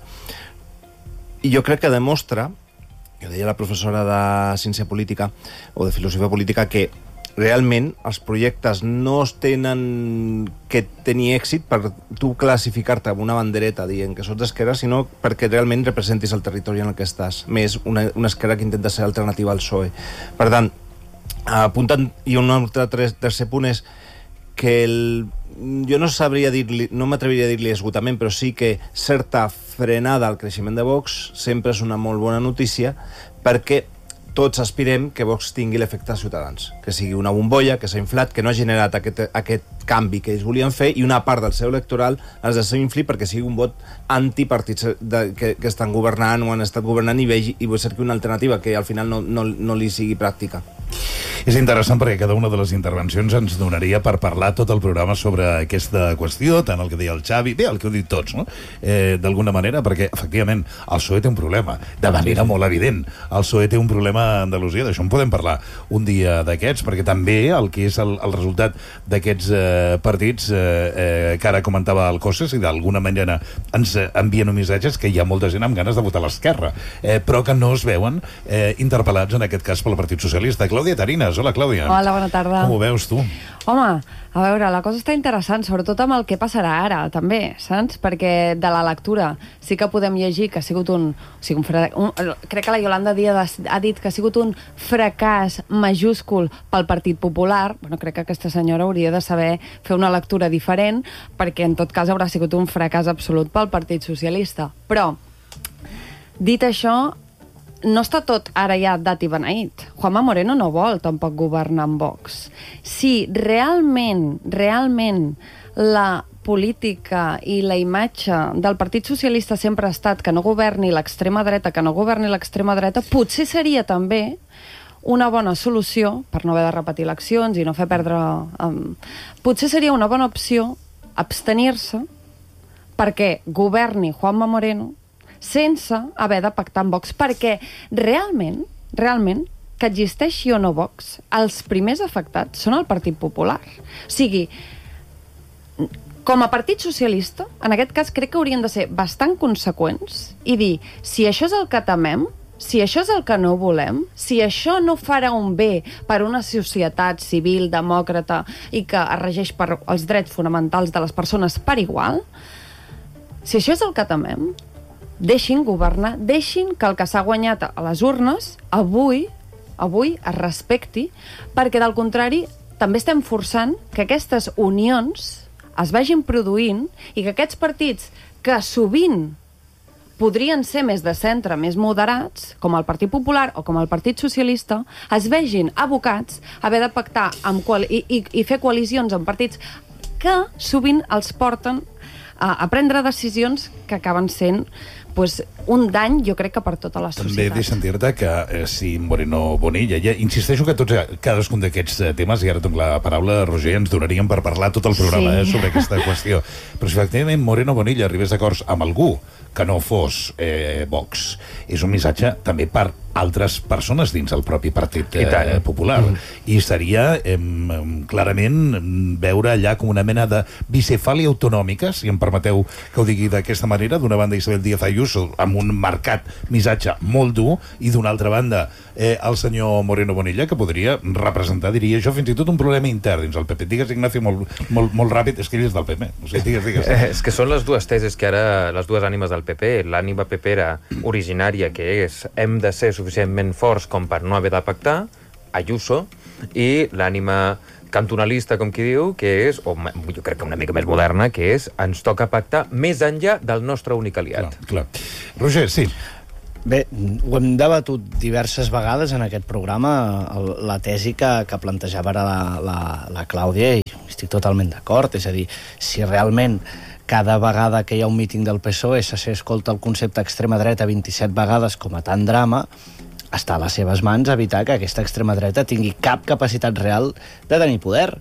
i jo crec que demostra, jo deia la professora de Ciència Política o de Filosofia Política, que realment els projectes no es tenen que tenir èxit per tu classificar-te amb una bandereta dient que sots d'esquerra, sinó perquè realment representis el territori en el que estàs, més una, una esquerra que intenta ser alternativa al P S O E. Per tant, apuntant, i un altre tercer punt és que el, jo no sabria dir-li, no m'atreviria a dir-li esgotament, però sí que certa frenada al creixement de Vox sempre és una molt bona notícia, perquè tots aspirem que Vox tingui l'efecte Ciutadans, que sigui una bombolla, que s'ha inflat, que no ha generat aquest, aquest canvi que ells volien fer, i una part del seu electoral es desinfli perquè sigui un vot antipartits de, que, que estan governant o han estat governant i vegi i cerqui una alternativa que al final no, no, no li sigui pràctica. És interessant perquè cada una de les intervencions ens donaria per parlar tot el programa sobre aquesta qüestió, tant el que deia el Xavi, bé, el que heu dit tots, no? Eh, d'alguna manera, perquè, efectivament, el P S O E té un problema, de manera molt evident. El P S O E té un problema a Andalusia, d'això en podem parlar un dia d'aquests, perquè també el que és el, el resultat d'aquests eh, partits, eh, eh, que ara comentava el Cosses, i d'alguna manera ens envien un missatge que hi ha molta gent amb ganes de votar a l'esquerra, eh, però que no es veuen eh, interpel·lats, en aquest cas, pel Partit Socialista. Clàudia Tarinas, hola, Clàudia. Hola, bona tarda. Com ho veus, tu? Home, a veure, la cosa està interessant, sobretot amb el que passarà ara, també, saps? Perquè de la lectura sí que podem llegir que ha sigut un... O sigui, un, fra... un crec que la Yolanda Díaz ha dit que ha sigut un fracàs majúscul pel Partit Popular. Bueno, crec que aquesta senyora hauria de saber fer una lectura diferent, perquè en tot cas haurà sigut un fracàs absolut pel Partit Socialista. Però, dit això, no està tot ara ja dat i beneït. Juanma Moreno no vol tampoc governar amb Vox. Si realment, realment la política i la imatge del Partit Socialista sempre ha estat que no governi l'extrema dreta, que no governi l'extrema dreta, potser seria també una bona solució, per no haver de repetir eleccions i no fer perdre... Um, potser seria una bona opció abstenir-se perquè governi Juanma Moreno sense haver de pactar amb Vox, perquè realment, realment, que existeixi o no Vox, els primers afectats són el Partit Popular. O sigui, com a Partit Socialista, en aquest cas crec que haurien de ser bastant conseqüents i dir, si això és el que temem, si això és el que no volem, si això no farà un bé per una societat civil, demòcrata i que es regeix per els drets fonamentals de les persones per igual, si això és el que temem, deixin governar, deixin que el que s'ha guanyat a les urnes avui, avui es respecti, perquè del contrari també estem forçant que aquestes unions es vagin produint i que aquests partits que sovint podrien ser més de centre, més moderats, com el Partit Popular o com el Partit Socialista, es vegin abocats a haver de pactar amb qual i, i, i fer coalicions amb partits que sovint els porten a, a prendre decisions que acaben sent pues, un dany, jo crec que per tota la societat. També deixa'm dir-te que eh, si Moreno Bonilla, ja insisteixo que tots, cadascun d'aquests temes, i ara tinc la paraula, Roger, ens donaríem per parlar tot el programa sí. eh, sobre aquesta qüestió. Però si efectivament Moreno Bonilla arribés d'acords amb algú que no fos eh, Vox, és un missatge també per altres persones dins el propi Partit eh, Popular. Mm. I seria eh, clarament veure allà com una mena de bicefàlia autonòmica, si em permeteu que ho digui d'aquesta manera, d'una banda Isabel Díaz Ayuso amb un marcat missatge molt dur i d'una altra banda eh, el senyor Moreno Bonilla, que podria representar, diria jo, fins i tot un problema intern dins el P P. Digues, Ignacio, molt, molt, molt ràpid, és que ell és del P P. O sigui, digues, digues. Eh, és que són les dues teses que ara, les dues ànimes del P P, l'ànima pepera originària, que és hem de ser suficientment forts com per no haver de pactar, Ayuso, i l'ànima cantonalista, com qui diu, que és, o jo crec que una mica més moderna, que és ens toca pactar més enllà del nostre únic aliat. Clar, clar. Roger, sí. Bé, ho hem debatut diverses vegades en aquest programa, el, la tesi que, que plantejava ara la, la, la Clàudia, i estic totalment d'acord, és a dir, si realment cada vegada que hi ha un míting del P S O E s'escolta el concepte extrema dreta vint-i-set vegades com a tant drama, està a les seves mans evitar que aquesta extrema dreta tingui cap capacitat real de tenir poder.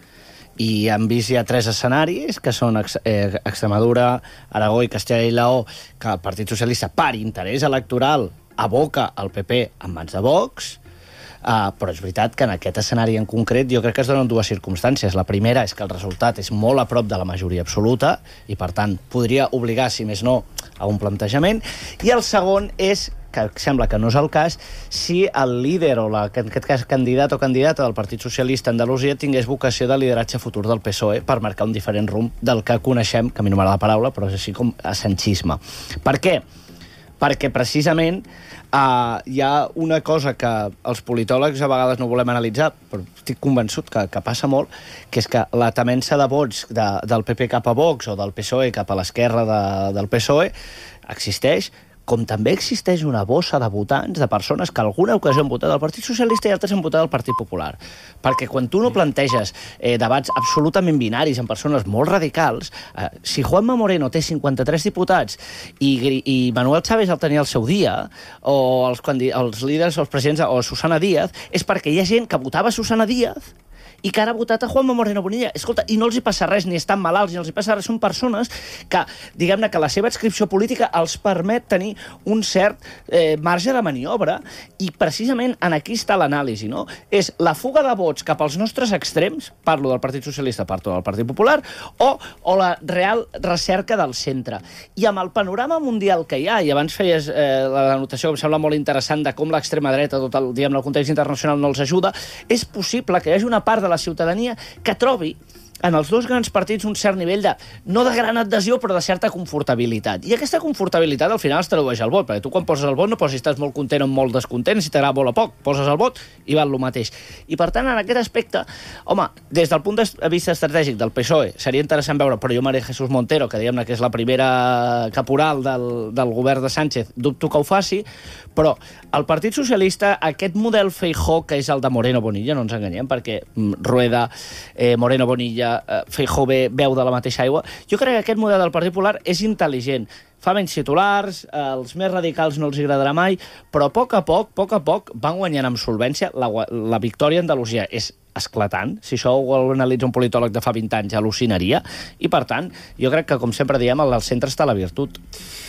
I hem vist ja tres escenaris, que són ex, eh, Extremadura, Aragó i Castella i Lleó, que el Partit Socialista, per interès electoral, aboca el P P en mans de Vox, uh, però és veritat que en aquest escenari en concret jo crec que es donen dues circumstàncies. La primera és que el resultat és molt a prop de la majoria absoluta i, per tant, podria obligar, si més no, a un plantejament. I el segon és que sembla que no és el cas, si el líder o la, en aquest cas candidat o candidata del Partit Socialista a Andalusia tingués vocació de lideratge futur del P S O E per marcar un diferent rumb del que coneixem, que a mi no m'agrada la paraula, però és així com a sanchisme. Per què? Perquè precisament uh, hi ha una cosa que els politòlegs a vegades no volem analitzar, però estic convençut que, que passa molt, que és que la temença de vots de, del P P cap a Vox o del P S O E cap a l'esquerra de, del P S O E existeix, com també existeix una bossa de votants, de persones que alguna ocasió han votat el Partit Socialista i altres han votat el Partit Popular. Perquè quan tu no planteges eh, debats absolutament binaris amb persones molt radicals, eh, si Juanma Moreno té cinquanta-tres diputats i, i Manuel Chávez el tenia al seu dia, o els, els líders, els presidents, o Susana Díaz, és perquè hi ha gent que votava Susana Díaz i que ara ha votat a Juanma Moreno Bonilla. Escolta, i no els hi passa res, ni estan malalts, ni els hi passa res. Són persones que, diguem-ne, que la seva adscripció política els permet tenir un cert eh, marge de maniobra, i precisament en aquí està l'anàlisi, no? És la fuga de vots cap als nostres extrems, parlo del Partit Socialista, parlo del Partit Popular, o, o la real recerca del centre. I amb el panorama mundial que hi ha, i abans feies eh, la notació que em sembla molt interessant de com l'extrema dreta, tot el, diguem, el context internacional no els ajuda, és possible que hi hagi una part de la ciutadania que trobi en els dos grans partits un cert nivell de, no de gran adhesió, però de certa confortabilitat. I aquesta confortabilitat al final es tradueix al vot, perquè tu quan poses el vot no poses si estàs molt content o molt descontent, si t'agrada molt o poc, poses el vot i val el mateix. I per tant, en aquest aspecte, home, des del punt de vista estratègic del P S O E, seria interessant veure, però jo María Jesús Montero, que diguem-ne que és la primera caporal del, del govern de Sánchez, dubto que ho faci, però el Partit Socialista, aquest model Feijóo, que és el de Moreno Bonilla, no ens enganyem, perquè Rueda, eh, Moreno Bonilla, Feijóo beu de la mateixa aigua, jo crec que aquest model del Partit Popular és intel·ligent. Fa menys titulars, els més radicals no els agradarà mai, però a poc a poc, a poc a poc, van guanyant amb solvència. La, la victòria a Andalusia és esclatant. Si això ho analitza un politòleg de fa vint anys, al·lucinaria. I, per tant, jo crec que, com sempre diem, al centre està la virtut.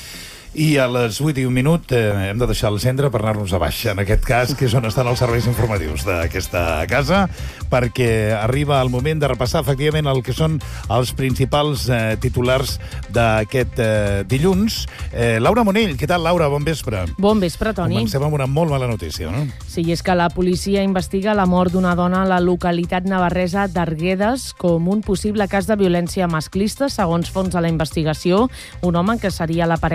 I a les vuit i un minut eh, hem de deixar el centre per anar-nos a baix, en aquest cas, que és on estan els serveis informatius d'aquesta casa, perquè arriba el moment de repassar efectivament el que són els principals eh, titulars d'aquest eh, dilluns. Eh, Laura Monell, què tal, Laura? Bon vespre. Bon vespre, Toni. Comencem amb una molt mala notícia, no? Sí, és que la policia investiga la mort d'una dona a la localitat navarresa d'Arguedes com un possible cas de violència masclista. Segons fons de la investigació, un home que seria la parella de la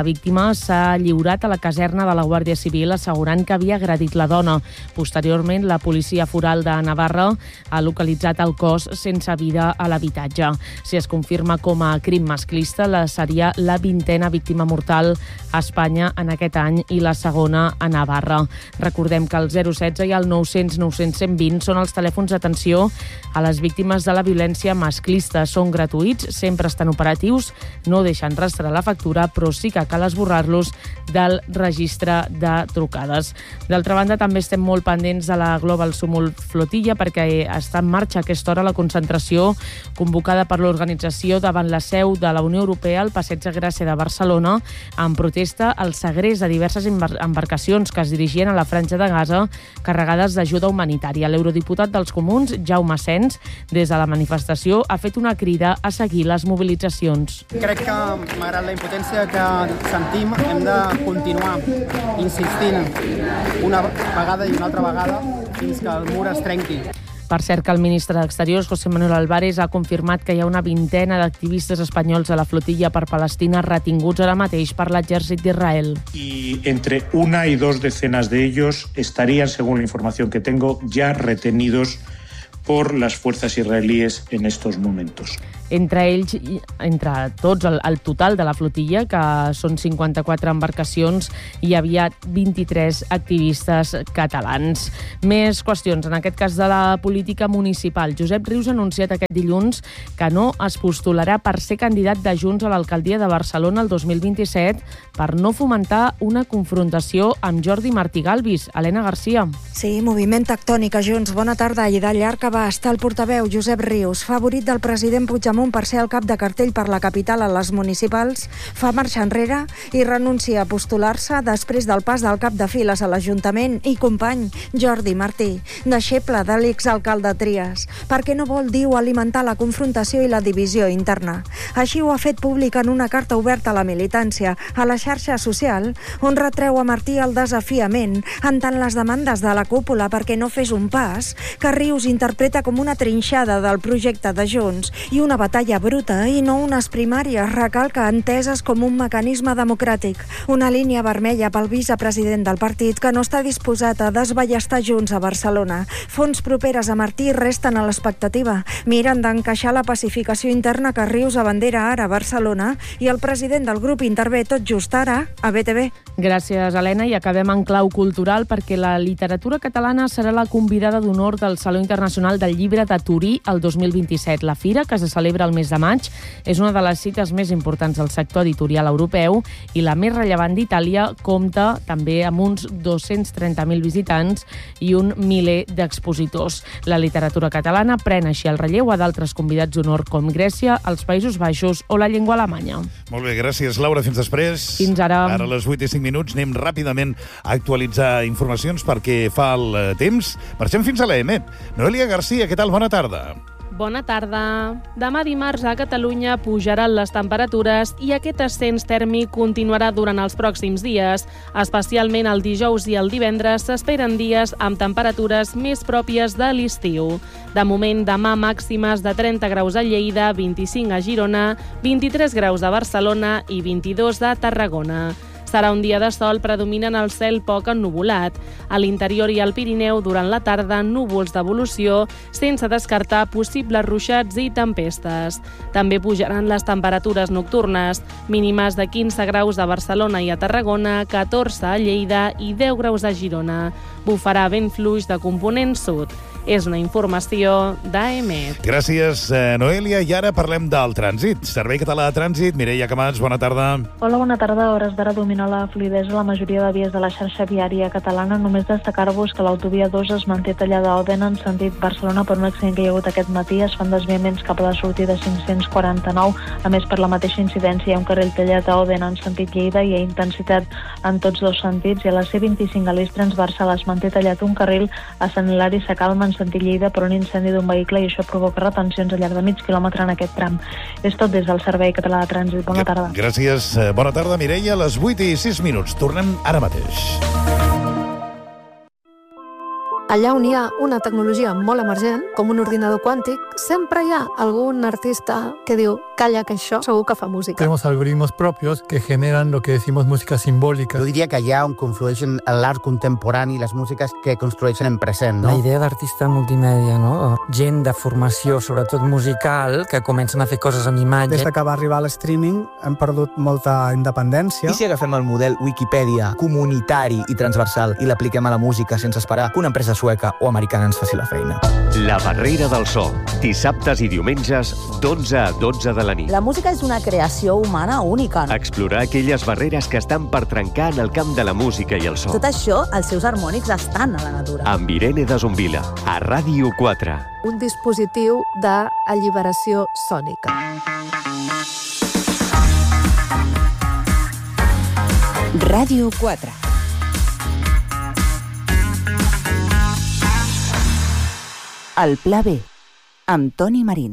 víctima s'ha lliurat a la caserna de la Guàrdia Civil assegurant que havia agredit la dona. Posteriorment, la policia foral de Navarra ha localitzat el cos sense vida a l'habitatge. Si es confirma com a crim masclista, la seria la vintena víctima mortal a Espanya en aquest any i la segona a Navarra. Recordem que el zero setze i el nou cents nou cents cent vint són els telèfons d'atenció a les víctimes de la violència masclista. Són gratuïts, sempre estan operatius, no deixen rastrear la factura, però sí que cal esborrar-los del registre de trucades. D'altra banda, també estem molt pendents de la Global Summit Flotilla perquè està en marxa a aquesta hora la concentració convocada per l'organització davant la seu de la Unió Europea al Passeig de Gràcia de Barcelona en protesta al segrest de diverses embarcacions que es dirigien a la Franja de Gaza carregades d'ajuda humanitària. L'eurodiputat dels Comuns, Jaume Sens, des de la manifestació ha fet una crida a seguir les mobilitzacions. Crec que, malgrat la impotència que sentim, hem de continuar insistint una vegada i una altra vegada fins que el mur es trenqui. Per cert que el ministre d'Exteriors, José Manuel Álvarez, ha confirmat que hi ha una vintena d'activistes espanyols a la flotilla per Palestina retinguts ara mateix per l'exèrcit d'Israel. Y entre una y dos decenas de ellos estarían, según la información que tengo, ya retenidos por las fuerzas israelíes en estos momentos. Entre ells, entre tots, el, el total de la flotilla, que són cinquanta-quatre embarcacions, hi havia vint-i-tres activistes catalans. Més qüestions, en aquest cas de la política municipal. Josep Rius ha anunciat aquest dilluns que no es postularà per ser candidat de Junts a l'alcaldia de Barcelona el dos mil vint-i-set per no fomentar una confrontació amb Jordi Martí Galvis. Helena Garcia. Sí, moviment tectònic a Junts. Bona tarda. I de llarg abast, el portaveu Josep Rius, favorit del president Puigdemont per ser el cap de cartell per la capital a les municipals, fa marxa enrere i renuncia a postular-se després del pas del cap de files a l'Ajuntament i company Jordi Martí, deixeble de l'exalcalde Trias, perquè no vol, diu, alimentar la confrontació i la divisió interna. Així ho ha fet públic en una carta oberta a la militància, a la xarxa social, on retreu a Martí el desafiament en tant les demandes de la cúpula perquè no fes un pas que Rius interpreta com una trinxada del projecte de Junts i una batalla bruta i no unes primàries, recalca, enteses com un mecanisme democràtic. Una línia vermella pel vicepresident del partit que no està disposat a desballestar Junts a Barcelona. Fonts properes a Martí resten a l'expectativa. Miren d'encaixar la pacificació interna que Rius abandera ara a Barcelona i el president del grup intervé tot just ara a B T V. Gràcies, Helena, i acabem en clau cultural perquè la literatura catalana serà la convidada d'honor del Saló Internacional del Llibre de Turí el dos mil vint-i-set. La fira, que se celebra el mes de maig, és una de les cites més importants del sector editorial europeu i la més rellevant d'Itàlia, compta també amb uns dos-cents trenta mil visitants i un miler d'expositors. La literatura catalana pren així el relleu a d'altres convidats d'honor com Grècia, els Països Baixos o la llengua alemanya. Molt bé, gràcies, Laura. Fins després. Fins ara. Ara a les vuit i cinc minuts anem ràpidament a actualitzar informacions perquè fa el temps. Marxem fins a l'E M. Noelia Garcia, què tal? Bona tarda. Bona tarda. Demà dimarts a Catalunya pujaran les temperatures i aquest ascens tèrmic continuarà durant els pròxims dies. Especialment el dijous i el divendres s'esperen dies amb temperatures més pròpies de l'estiu. De moment, demà màximes de trenta graus a Lleida, vint-i-cinc a Girona, vint-i-tres graus a Barcelona i vint-i-dos a Tarragona. Serà un dia de sol predominant el cel poc ennuvolat. A l'interior i al Pirineu, durant la tarda, núvols d'evolució, sense descartar possibles ruixats i tempestes. També pujaran les temperatures nocturnes, mínimes de quinze graus a Barcelona i a Tarragona, catorze a Lleida i deu graus a Girona. Bufarà vent fluix de component sud. És una informació d'A M E T. Gràcies, Noelia. I ara parlem del trànsit. Servei Català de Trànsit. Mireia Camats, bona tarda. Hola, bona tarda. A hores d'ara domina la fluïdesa a la majoria de vies de la xarxa viària catalana. Només destacar-vos que l'autovia dos es manté tallada a Òdena en sentit Barcelona per un accident que hi ha hagut aquest matí. Es fan desviaments cap a la sortida cinc-cents quaranta-nou. A més, per la mateixa incidència hi ha un carril tallat a Òdena en sentit Lleida i hi ha intensitat en tots dos sentits. I a la C vint-i-cinc a l'eix transversal es manté tallat un carril a Sant Hilari Sacalma en sentit Lleida per un incendi d'un vehicle i això provoca retencions al llarg de mig quilòmetre en aquest tram. És tot des del Servei Català de Trànsit. Bona tarda. Gràcies. Bona tarda, Mireia. A les vuit i sis minuts. Tornem ara mateix. Allà on hi ha una tecnologia molt emergent, com un ordinador quàntic, sempre hi ha algun artista que diu calla, que això segur que fa música. Tenemos algoritmos propios que generan lo que decimos música simbòlica. Jo diria que allà on conflueixen l'art contemporani i les músiques que construeixen en present, no? La idea d'artista multimèdia, no? Gent de formació, sobretot musical, que comencen a fer coses amb imatge. Des que va arribar l'streaming hem perdut molta independència. I si agafem el model Wikipedia comunitari i transversal i l'apliquem a la música sense esperar que una empresa sueca o americana ens faci la feina? La barrera del so. Dissabtes i diumenges, d'onze a dotze de la nit. La música és una creació humana única. Explorar aquelles barreres que estan per trencar en el camp de la música i el so. Tot això, els seus harmònics estan a la natura. Amb Irene de Zombila, a Ràdio quatre. Un dispositiu d'alliberació sònica. Ràdio quatre. El Pla B, amb Toni Marín.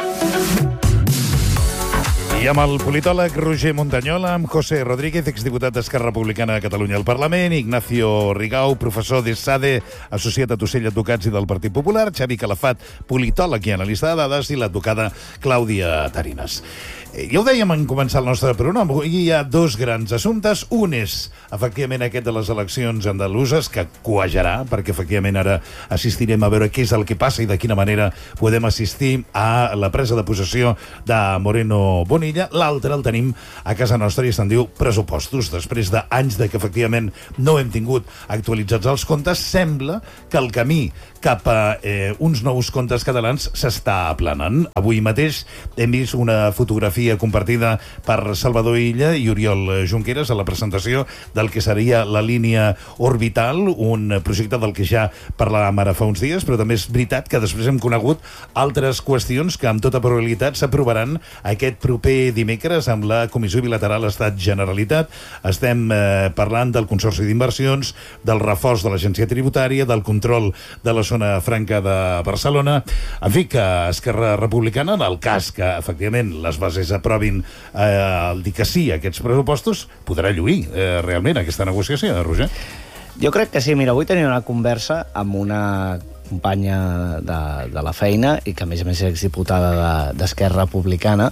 I amb el politòleg Roger Montañola, amb José Rodríguez, exdiputat d'Esquerra Republicana de Catalunya al Parlament, Ignacio Rigau, professor d'ESADE, associat a Tussell Advocats i del Partit Popular, Xavi Calafat, politòleg i analista de dades, i l'advocada Clàudia Tarinas. Ja ho dèiem en començar el nostre programa, avui hi ha dos grans assumptes. Un és, efectivament, aquest de les eleccions andaluses, que cuajarà, perquè, efectivament, ara assistirem a veure què és el que passa i de quina manera podem assistir a la presa de possessió de Moreno Bonilla. L'altre el tenim a casa nostra i se'n diu pressupostos. Després d'anys de que, efectivament, no hem tingut actualitzats els comptes, sembla que el camí cap a eh, uns nous comptes catalans s'està aplanant. Avui mateix hem vist una fotografia compartida per Salvador Illa i Oriol Junqueras a la presentació del que seria la línia orbital, un projecte del que ja parlàvem ara fa uns dies, però també és veritat que després hem conegut altres qüestions que amb tota probabilitat s'aprovaran aquest proper dimecres amb la Comissió Bilateral Estat-Generalitat. Estem eh, parlant del Consorci d'Inversions, del reforç de l'Agència Tributària, del control de la zona franca de Barcelona. En fi, que Esquerra Republicana, en el cas que, efectivament, les bases aprovin eh, el dir que sí a aquests pressupostos, podrà lluir eh, realment aquesta negociació, Roger? Jo crec que sí. Mira, avui tenia una conversa amb una companya de, de la feina i que, a més a més, és exdiputada d'Esquerra Republicana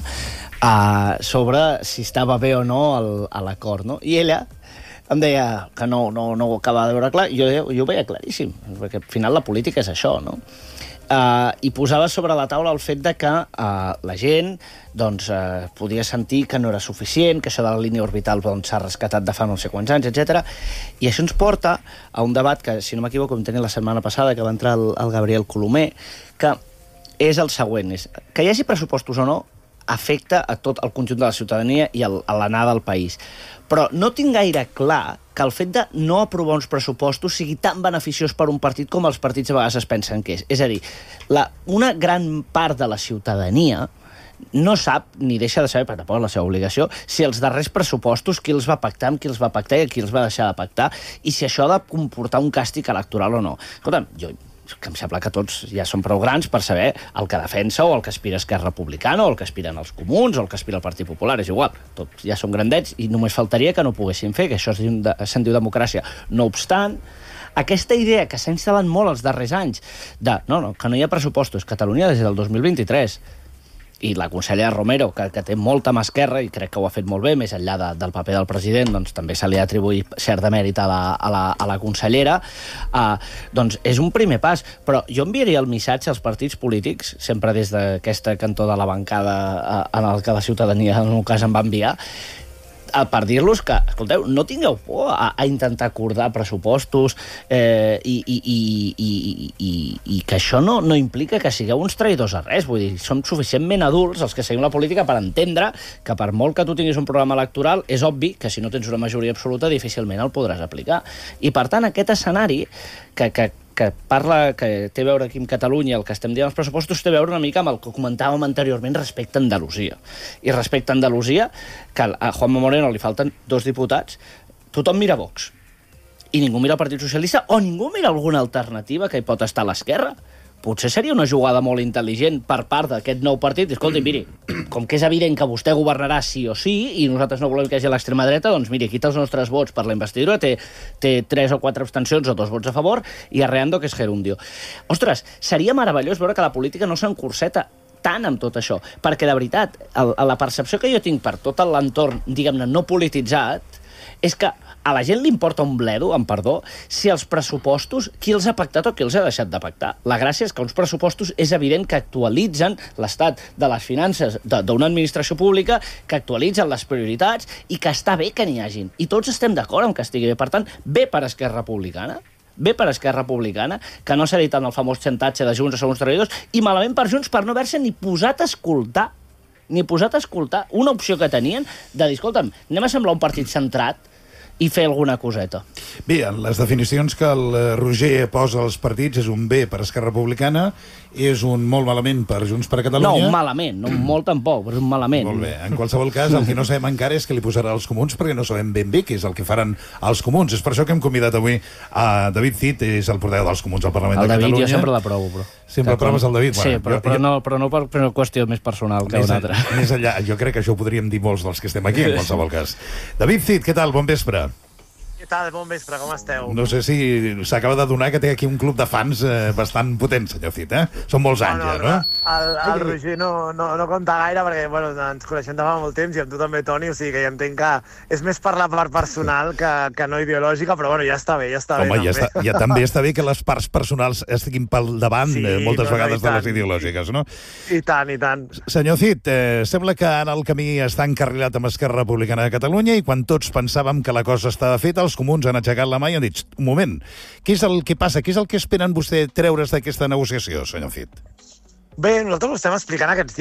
uh, sobre si estava bé o no l'acord, no? I ella em deia que no, no, no ho acaba de veure clar, i jo, jo ho veia claríssim, perquè al final la política és això, no? Uh, I posava sobre la taula el fet de que uh, la gent doncs, uh, podia sentir que no era suficient, que això de la línia orbital doncs, s'ha rescatat de fa no sé quants anys, etcètera. I això ens porta a un debat que, si no m'equivoco, vam tenir la setmana passada, que va entrar el, el Gabriel Colomer, que és el següent, és que hi hagi pressupostos o no, afecta a tot el conjunt de la ciutadania i el, a l'anada del país. Però no tinc gaire clar que el fet de no aprovar uns pressupostos sigui tan beneficiós per un partit com els partits a vegades es pensen que és. És a dir, la, una gran part de la ciutadania no sap, ni deixa de saber, perquè tampoc és la seva obligació, si els darrers pressupostos, qui els va pactar, amb qui els va pactar i qui els va deixar de pactar, i si això ha de comportar un càstig electoral o no. Escolta'm, jo que em sembla que tots ja són prou grans per saber el que defensa o el que aspira Esquerra Republicana o el que aspiren els Comuns o el que aspira el Partit Popular, és igual, tots ja són grandets i només faltaria que no ho poguessin fer, que això se'n diu democràcia. No obstant, aquesta idea que s'ha instal·lat molt els darrers anys de, no, no, que no hi ha pressupostos, Catalunya des del dos mil vint-i-tres, i la consellera Romero, que, que té molta mà esquerra i crec que ho ha fet molt bé, més enllà de, del paper del president, doncs també se li ha atribuït cert de mèrit a la, a la, a la consellera, uh, doncs és un primer pas. Però jo enviaria el missatge als partits polítics, sempre des d'aquesta cantó de la bancada uh, en el que la ciutadania en un cas em va enviar, per dir-los que, escolteu, no tingueu por a, a intentar acordar pressupostos eh, i, i, i, i, i, i que això no, no implica que sigueu uns traïdors a res. Vull dir, som suficientment adults els que seguim la política per entendre que per molt que tu tinguis un programa electoral, és obvi que si no tens una majoria absoluta difícilment el podràs aplicar. I per tant, aquest escenari que, que que parla, que té a veure aquí amb Catalunya, el que estem dient als pressupostos, té a veure una mica amb el que comentàvem anteriorment respecte a Andalusia. I respecte a Andalusia, que a Juanma Moreno li falten dos diputats, tothom mira Vox. I ningú mira el Partit Socialista, o ningú mira alguna alternativa que hi pot estar a l'esquerra. Potser seria una jugada molt intel·ligent per part d'aquest nou partit. Escolti, miri, com que és evident que vostè governarà sí o sí i nosaltres no volem que hi hagi l'extrema dreta, doncs miri, quita els nostres vots per la investidura, té, té tres o quatre abstencions o dos vots a favor i arreando que és gerundio. Ostres, seria meravellós veure que la política no s'encurseta tant amb tot això, perquè de veritat, el, la percepció que jo tinc per tot l'entorn, diguem-ne, no polititzat, és que a la gent li importa un bledo, amb perdó, si els pressupostos, qui els ha pactat o qui els ha deixat de pactar. La gràcia és que uns pressupostos és evident que actualitzen l'estat de les finances d'una administració pública, que actualitzen les prioritats i que està bé que n'hi hagin. I tots estem d'acord amb que estigui bé. Per tant, bé per Esquerra Republicana, bé per Esquerra Republicana, que no s'ha dit en el famós xantatge de Junts a segons treballadors, i malament per Junts per no haver-se ni posat a escoltar, ni posat a escoltar una opció que tenien de dir, escolta'm, anem a semblar un partit centrat i fer alguna coseta. Bé, en les definicions que el Roger posa als partits és un bé per Esquerra Republicana, és un molt malament per Junts per Catalunya. No, un malament, no molt tampoc, però és un malament. Molt bé, en qualsevol cas, el que no sabem encara és que li posarà als comuns, perquè no sabem ben bé què és el que faran els comuns. És per això que hem convidat avui a David Cid, és el portaveu dels comuns al Parlament el de David, Catalunya. Jo sempre l'aprovo, però... Sempre proves el David? Sí, bueno, però, jo, però, jo... no, però no per, per una qüestió més personal que més una altra. Enllà, més enllà, jo crec que això ho podríem dir molts dels que estem aquí, en qualsevol cas. David Cid, què tal? Bon vespre. Què tal? Bon vespre, com esteu? No sé si s'acaba de donar que té aquí un club de fans eh, bastant potent, senyor Cid, eh? Són molts anys, ja, no? El, el Roger no, no, no compta gaire perquè bueno, ens coneixem de fa molt temps i amb tu també, Toni, o sigui que ja entenc que és més per la part personal que, que no ideològica, però bueno, ja està bé, ja està Home, bé. Ja, està, ja també està bé que les parts personals estiguin pel davant sí, eh, moltes no, vegades no, de les ideològiques, no? I tant, i tant. Senyor Cid, eh, sembla que en el camí està encarrilat amb Esquerra Republicana de Catalunya i quan tots pensàvem que la cosa estava feta, els comuns han aixecat la mà i han dit, un moment, què és el que passa? Què és el que esperen vostè treure's d'aquesta negociació, senyor Cid? Bé, nosaltres ho estem explicant aquests